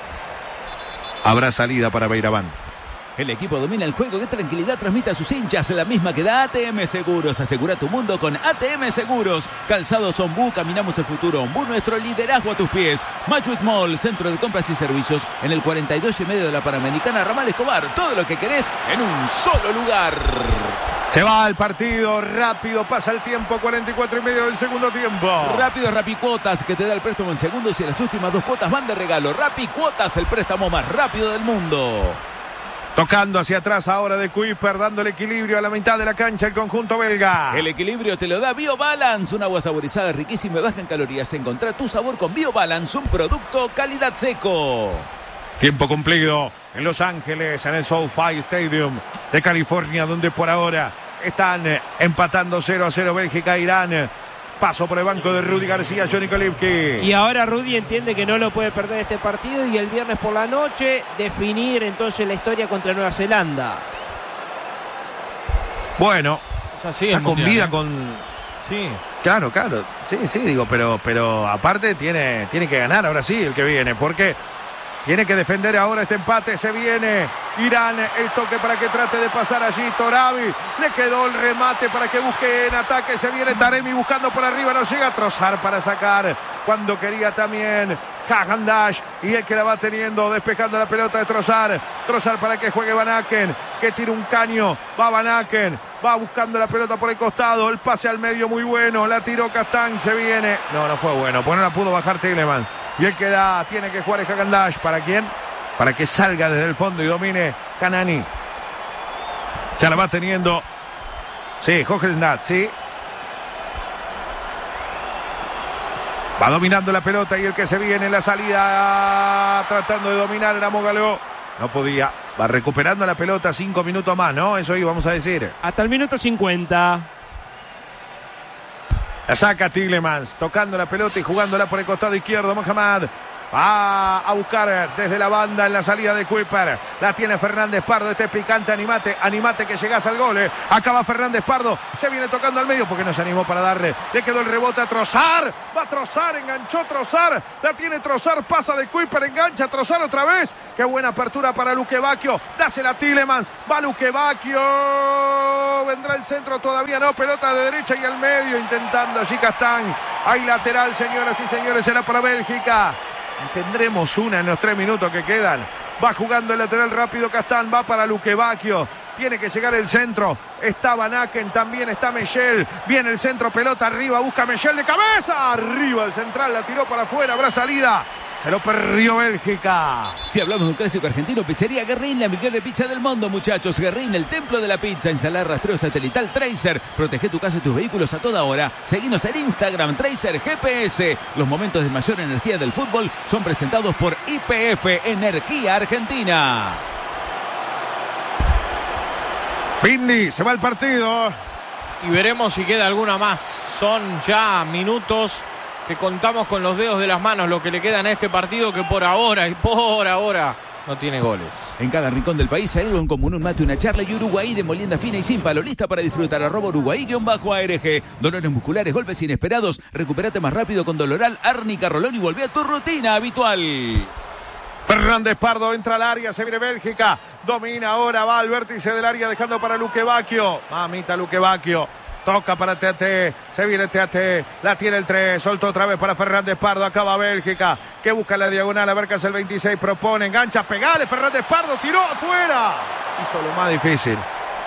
Habrá salida para Beiraván. El equipo domina el juego. ¿Qué tranquilidad transmite a sus hinchas? La misma que da A T M Seguros. Asegura tu mundo con A T M Seguros. Calzados Ombú, caminamos el futuro. Ombú, nuestro liderazgo a tus pies. Machuit Mall, centro de compras y servicios en el cuarenta y dos y medio de la Panamericana, Ramal Escobar. Todo lo que querés en un solo lugar. Se va al partido, rápido, pasa el tiempo, cuarenta y cuatro y medio del segundo tiempo. Rápido Rapicuotas, que te da el préstamo en segundos y las últimas dos cuotas van de regalo. Rapicuotas, el préstamo más rápido del mundo. Tocando hacia atrás ahora de Kuiper, dándole equilibrio a la mitad de la cancha el conjunto belga. El equilibrio te lo da BioBalance, un agua saborizada riquísima y baja en calorías. Encontrá tu sabor con BioBalance, un producto calidad seco. Tiempo cumplido en Los Ángeles, en el SoFi Stadium de California, donde por ahora están empatando cero a cero Bélgica e Irán. Paso por el banco de Rudy García, Johnny Kolibki. Y ahora Rudy entiende que no lo puede perder este partido y el viernes por la noche definir entonces la historia contra Nueva Zelanda. Bueno, Es así, está el con mundial, vida, ¿eh? con... Sí. Claro, claro, sí, sí, digo, pero, pero aparte tiene, tiene que ganar ahora sí el que viene, porque tiene que defender ahora este empate. Se viene Irán, el toque para que trate de pasar allí Torabi. Le quedó el remate para que busque en ataque. Se viene Taremi buscando por arriba, no llega a Trossard para sacar cuando quería también Hagendash. Y el que la va teniendo, despejando la pelota de Trossard. Trossard para que juegue Van Aken, que tira un caño. Va Van Aken, va buscando la pelota por el costado. El pase al medio muy bueno. La tiró Castán, se viene. No, no fue bueno. Pues no la pudo bajar Tielemans. Y el que la tiene que jugar es Hagendash. ¿Para quién? Para que salga desde el fondo y domine Kanani. Ya la va teniendo. Sí, Hogendat, sí. Va dominando la pelota y el que se viene en la salida tratando de dominar era Mogaló. No podía. Va recuperando la pelota, cinco minutos más, ¿no? Eso íbamos a decir. Hasta el minuto cincuenta. La saca Tielemans, tocando la pelota y jugándola por el costado izquierdo. Mohamed va a buscar desde la banda en la salida de Kuiper. La tiene Fernández Pardo. Este es picante. Animate, animate que llegás al gol. Eh. Acaba Fernández Pardo. Se viene tocando al medio porque no se animó para darle. Le quedó el rebote a Trossard. Va a Trossard, enganchó Trossard. La tiene Trossard, pasa de Kuiper, engancha Trossard otra vez. Qué buena apertura para Luque Bacchio. Dásela a Tielemans. Va Luque Bacchio. Vendrá el centro, todavía no. Pelota de derecha y al medio intentando allí Castán. Hay lateral, señoras y señores. Será para Bélgica. Tendremos una en los tres minutos que quedan. Va jugando el lateral rápido Castán. Va para Luque Bacchio. Tiene que llegar el centro. Está Van Aken, también está Michel. Viene el centro, pelota arriba. Busca Michel de cabeza. Arriba el central, la tiró para afuera. Habrá salida. Se lo perdió Bélgica. Si hablamos de un clásico argentino, Pizzería Guerrín, la mejor de pizza del mundo, muchachos. Guerrín, el templo de la pizza. Instalar rastreo satelital Tracer. Protege tu casa y tus vehículos a toda hora. Seguinos en Instagram, Tracer G P S. Los momentos de mayor energía del fútbol son presentados por Y P F Energía Argentina. Pindi, se va el partido. Y veremos si queda alguna más. Son ya minutos que contamos con los dedos de las manos lo que le queda en este partido, que por ahora y por ahora no tiene goles. En cada rincón del país hay algo en común, un mate, una charla y Uruguay de molienda fina y sin palo, lista para disfrutar. Arroba Uruguay-A R G. Dolores musculares, golpes inesperados. Recupérate más rápido con Doloral, Árnica, Rolón y volvé a tu rutina habitual. Fernández Pardo entra al área, se viene Bélgica. Domina ahora, va al vértice del área dejando para Luque Bacchio. Mamita Luque Bacchio. Toca para T A T, se viene T A T, la tiene el tres, soltó otra vez para Fernández Pardo, acaba Bélgica, que busca la diagonal, a ver qué hace el veintiséis, propone, engancha, pegale, Fernández Pardo, tiró afuera, hizo lo más difícil.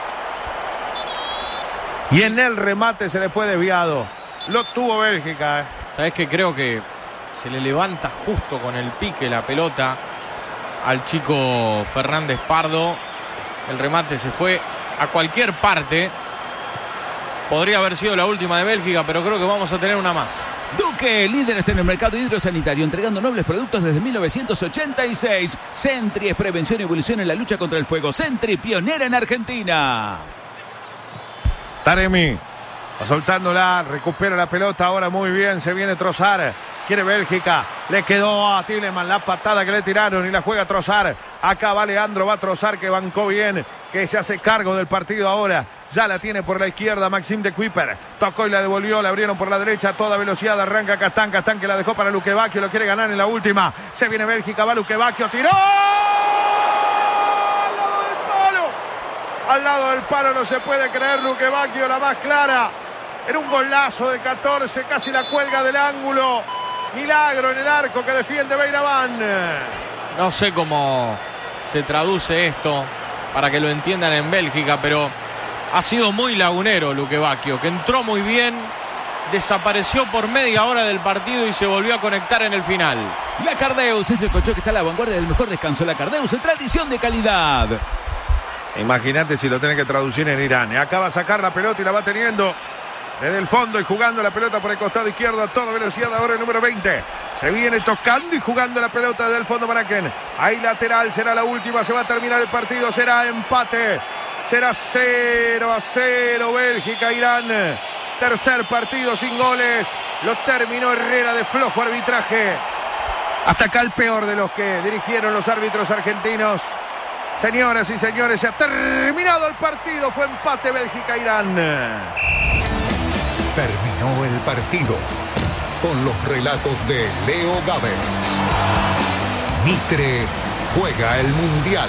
Y en el remate se le fue desviado, lo tuvo Bélgica. Eh. ¿Sabés qué? Creo que se le levanta justo con el pique la pelota al chico Fernández Pardo, el remate se fue a cualquier parte. Podría haber sido la última de Bélgica, pero creo que vamos a tener una más. Duque, líderes en el mercado hidrosanitario, entregando nobles productos desde mil novecientos ochenta y seis. Sentry es prevención y evolución en la lucha contra el fuego. Sentry, pionera en Argentina. Taremi, va soltándola, recupera la pelota ahora muy bien, se viene Trossard. Quiere Bélgica, le quedó a Tielemans la patada que le tiraron y la juega Trossard. Acá va Leandro, va Trossard que bancó bien, que se hace cargo del partido ahora. Ya la tiene por la izquierda Maxime de Kuiper. Tocó y la devolvió, la abrieron por la derecha a toda velocidad. Arranca Castán, Castán que la dejó para Luque Bacchio, lo quiere ganar en la última. Se viene Bélgica, va Luque Bacchio, tiró. Al lado del palo. Al lado del palo no se puede creer Luque Bacchio, la más clara. Era un golazo de catorce, casi la cuelga del ángulo. Milagro en el arco que defiende Beiraván. No sé cómo se traduce esto para que lo entiendan en Bélgica, pero ha sido muy lagunero Luque Bacchio, que entró muy bien, desapareció por media hora del partido y se volvió a conectar en el final. La Cardeus es el colchón que está a la vanguardia del mejor descanso. La Cardeus es tradición de calidad. Imagínate si lo tiene que traducir en Irán. Acaba de sacar la pelota y la va teniendo desde el fondo y jugando la pelota por el costado izquierdo a toda velocidad. Ahora el número veinte. Se viene tocando y jugando la pelota desde el fondo Van Aken. Ahí lateral, será la última. Se va a terminar el partido. Será empate. Será cero a cero Bélgica-Irán. Tercer partido sin goles. Lo terminó Herrera de flojo arbitraje. Hasta acá el peor de los que dirigieron los árbitros argentinos. Señoras y señores, se ha terminado el partido. Fue empate Bélgica-Irán. Terminó el partido con los relatos de Leo Gávez. Mitre juega el Mundial.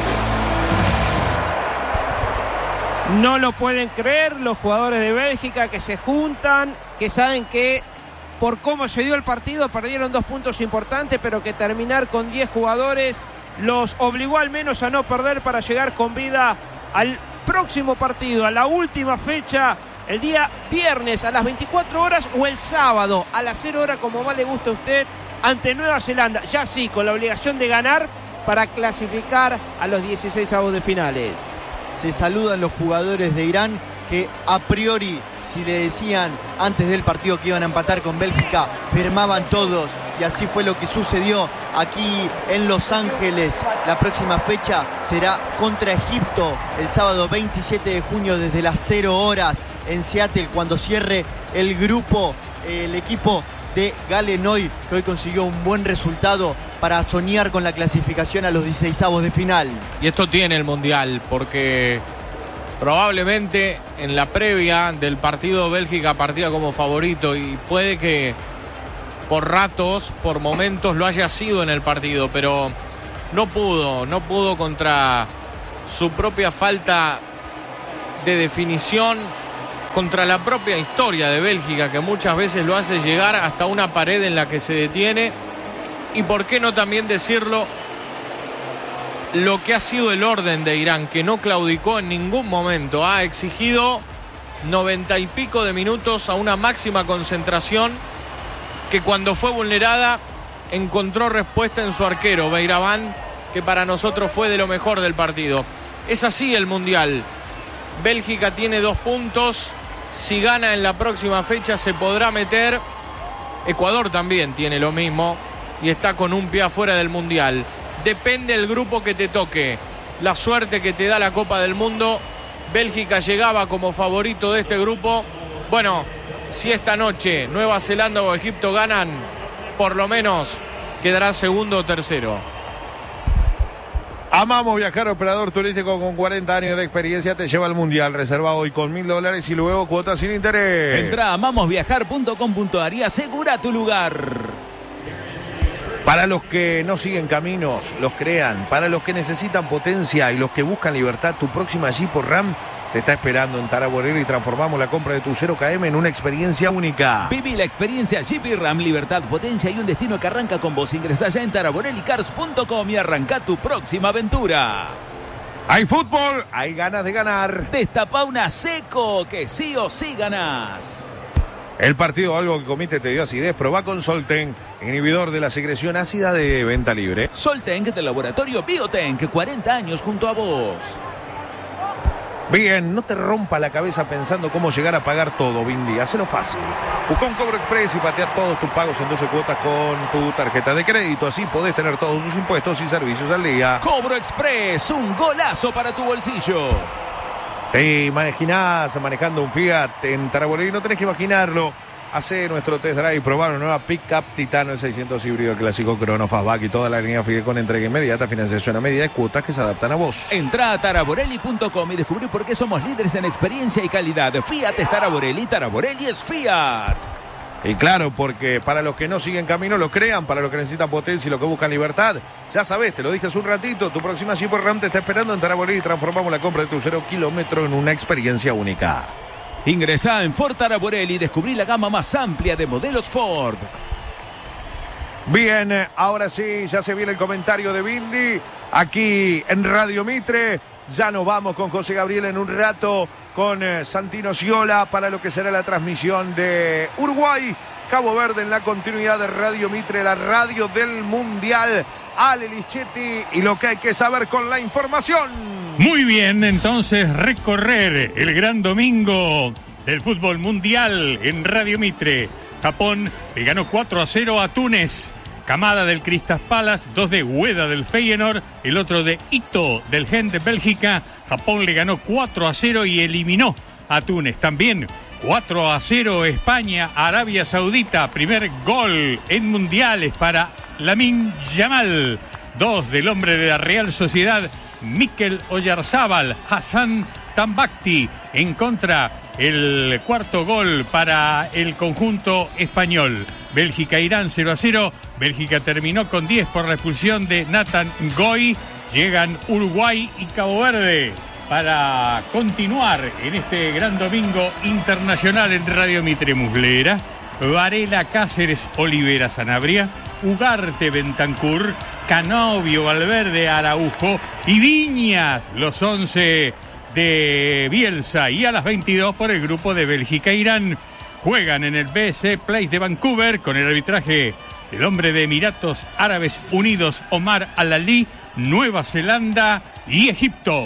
No lo pueden creer los jugadores de Bélgica que se juntan, que saben que por cómo se dio el partido perdieron dos puntos importantes, pero que terminar con diez jugadores los obligó al menos a no perder para llegar con vida al próximo partido, a la última fecha, el día viernes a las veinticuatro horas o el sábado a las cero horas, como más le gusta a usted, ante Nueva Zelanda, ya sí, con la obligación de ganar para clasificar a los dieciséis avos de finales. Se saludan los jugadores de Irán que a priori, si le decían antes del partido que iban a empatar con Bélgica, firmaban todos y así fue lo que sucedió aquí en Los Ángeles. La próxima fecha será contra Egipto el sábado veintisiete de junio desde las cero horas en Seattle, cuando cierre el grupo el equipo de Galenoy, que hoy consiguió un buen resultado para soñar con la clasificación a los dieciseisavos de final. Y esto tiene el Mundial, porque probablemente en la previa del partido Bélgica partía como favorito y puede que por ratos, por momentos lo haya sido en el partido, pero no pudo, no pudo contra su propia falta de definición, contra la propia historia de Bélgica, que muchas veces lo hace llegar hasta una pared en la que se detiene. Y por qué no también decirlo, lo que ha sido el orden de Irán, que no claudicó en ningún momento, ha exigido noventa y pico de minutos a una máxima concentración, que cuando fue vulnerada encontró respuesta en su arquero Beiraván, que para nosotros fue de lo mejor del partido. Es así el Mundial. Bélgica tiene dos puntos. Si gana en la próxima fecha se podrá meter. Ecuador también tiene lo mismo y está con un pie afuera del Mundial. Depende del grupo que te toque, la suerte que te da la Copa del Mundo. Bélgica llegaba como favorito de este grupo. Bueno, si esta noche Nueva Zelanda o Egipto ganan, por lo menos quedará segundo o tercero. Amamos Viajar, operador turístico con cuarenta años de experiencia, te lleva al Mundial. Reserva hoy con mil dólares y luego cuotas sin interés. Entra a amamos viajar punto com punto a r y asegura tu lugar. Para los que no siguen caminos, los crean. Para los que necesitan potencia y los que buscan libertad, tu próxima Jeep o Ram te está esperando en Taraborelli y transformamos la compra de tu cero kilómetros en una experiencia única. Viví la experiencia Jeep y Ram, libertad, potencia y un destino que arranca con vos. Ingresá ya en taraborelli cars punto com y arranca tu próxima aventura. Hay fútbol, hay ganas de ganar. Destapa una Seco, que sí o sí ganás. El partido, algo que comiste, te dio acidez. Probá con Solten, inhibidor de la secreción ácida, de venta libre. Solten del laboratorio Biotenk, cuarenta años junto a vos. Bien, no te rompa la cabeza pensando cómo llegar a pagar todo, Bindi. Hacelo fácil. Busca un Cobro Express y patea todos tus pagos en doce cuotas con tu tarjeta de crédito. Así podés tener todos tus impuestos y servicios al día. Cobro Express, un golazo para tu bolsillo. Te imaginás manejando un Fiat en Taraborelli, no tenés que imaginarlo. Hace nuestro test drive y probar una nueva Pickup Titano, el seiscientos híbrido clásico Crono Fastback y toda la línea Fiat con entrega inmediata, financiación a medida de cuotas que se adaptan a vos. Entrá a taraborelli punto com y descubrí por qué somos líderes en experiencia y calidad. Fiat es Taraborelli, Taraborelli es Fiat. Y claro, porque para los que no siguen camino lo crean, para los que necesitan potencia y los que buscan libertad, ya sabés, te lo dije hace un ratito, tu próxima Jeep Ram te está esperando en Taraborelli y transformamos la compra de tu cero kilómetro en una experiencia única. Ingresá en Ford Taraborelli y descubrí la gama más amplia de modelos Ford. Bien, ahora sí, ya se viene el comentario de Bindi aquí en Radio Mitre. Ya nos vamos con José Gabriel en un rato, con eh, Santino Sciola para lo que será la transmisión de Uruguay, Cabo Verde, en la continuidad de Radio Mitre, la radio del Mundial. Ale Lichetti y lo que hay que saber con la información. Muy bien, entonces recorrer el gran domingo del fútbol mundial en Radio Mitre. Japón le ganó cuatro a cero a Túnez. Camada del Crystal Palace, dos de Ueda del Feyenoord, el otro de Ito del Gent de Bélgica. Japón le ganó cuatro a cero y eliminó a Túnez. También cuatro a cero España, Arabia Saudita. Primer gol en mundiales para Lamine Yamal. Dos del hombre de la Real Sociedad, Mikel Oyarzábal. Hassan Tambakti en contra. El cuarto gol para el conjunto español. Bélgica-Irán cero a cero. Bélgica terminó con diez por la expulsión de Nathan Goy. Llegan Uruguay y Cabo Verde para continuar en este gran domingo internacional en Radio Mitre. Muslera, Varela, Cáceres, Olivera, Sanabria, Ugarte, Bentancur, Canovio, Valverde, Araujo y Viñas, los once de Bielsa. Y a las veintidós por el grupo de Bélgica-Irán. Juegan en el B S Place de Vancouver con el arbitraje del hombre de Emiratos Árabes Unidos, Omar Al-Ali, Nueva Zelanda y Egipto.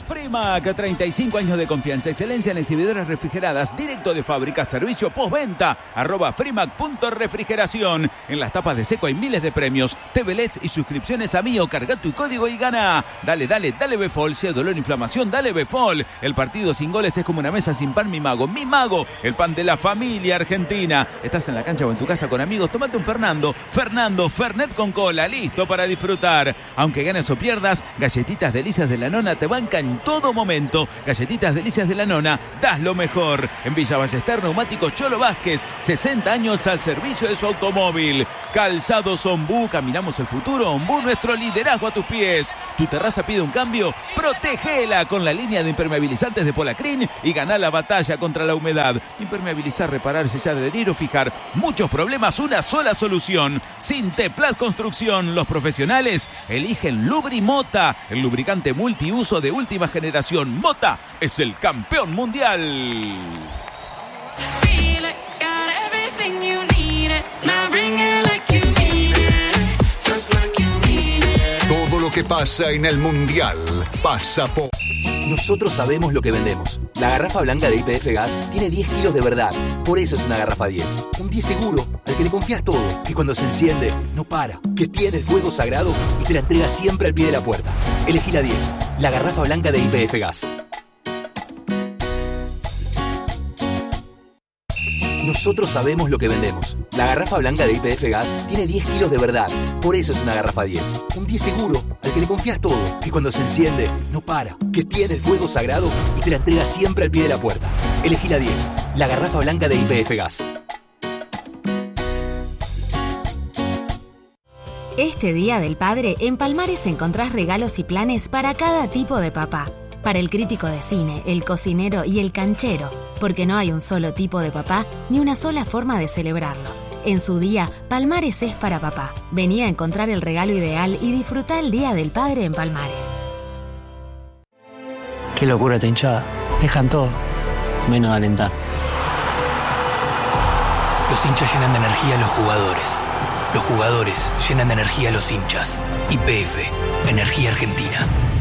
Frimac, treinta y cinco años de confianza, excelencia en exhibidoras refrigeradas, directo de fábrica, servicio postventa, arroba frimac.refrigeración. En las tapas de seco hay miles de premios, T V L E Ds y suscripciones a Mío. Carga tu código y gana. Dale, dale, dale Befol. Si hay dolor, inflamación, dale Befol. El partido sin goles es como una mesa sin pan, mi mago. Mi mago, el pan de la familia argentina. Estás en la cancha o en tu casa con amigos, tómate un Fernando. Fernando, Fernet con cola, listo para disfrutar. Aunque ganes o pierdas, Galletitas Delicias de la Nona te banca en todo momento. Galletitas Delicias de la Nona, das lo mejor. En Villa Ballester, Neumáticos Cholo Vázquez, sesenta años al servicio de su automóvil. Calzados Ombú, caminamos el futuro. Ombú, nuestro liderazgo a tus pies. Tu terraza pide un cambio, protégela con la línea de impermeabilizantes de Polacrin y gana la batalla contra la humedad. Impermeabilizar, reparar, sellar, adherir o fijar. Muchos problemas, una sola solución. Sinteplas Construcción. Los profesionales eligen Lubrimota, el lubricante multiuso de última generación. Mota es el campeón mundial. Todo lo que pasa en el Mundial pasa por... Nosotros sabemos lo que vendemos. La garrafa blanca de Y P F Gas tiene diez kilos de verdad. Por eso es una garrafa diez. Un diez seguro, al que le confías todo. Que cuando se enciende, no para. Que tiene el fuego sagrado y te la entrega siempre al pie de la puerta. Elegí la diez. La garrafa blanca de Y P F Gas. Nosotros sabemos lo que vendemos. La garrafa blanca de Y P F Gas tiene diez kilos de verdad. Por eso es una garrafa diez. Un diez seguro, al que le confías todo. Que cuando se enciende, no para. Que tiene el fuego sagrado y te la entrega siempre al pie de la puerta. Elegí la diez. La garrafa blanca de Y P F Gas. Este Día del Padre, en Palmares encontrás regalos y planes para cada tipo de papá. Para el crítico de cine, el cocinero y el canchero, porque no hay un solo tipo de papá ni una sola forma de celebrarlo. En su día, Palmares es para papá. Vení a encontrar el regalo ideal y disfrutá el Día del Padre en Palmares. Qué locura esta hinchada. Dejan todo, menos de alentar. Los hinchas llenan de energía a los jugadores. Los jugadores llenan de energía a los hinchas. Y P F, Energía Argentina.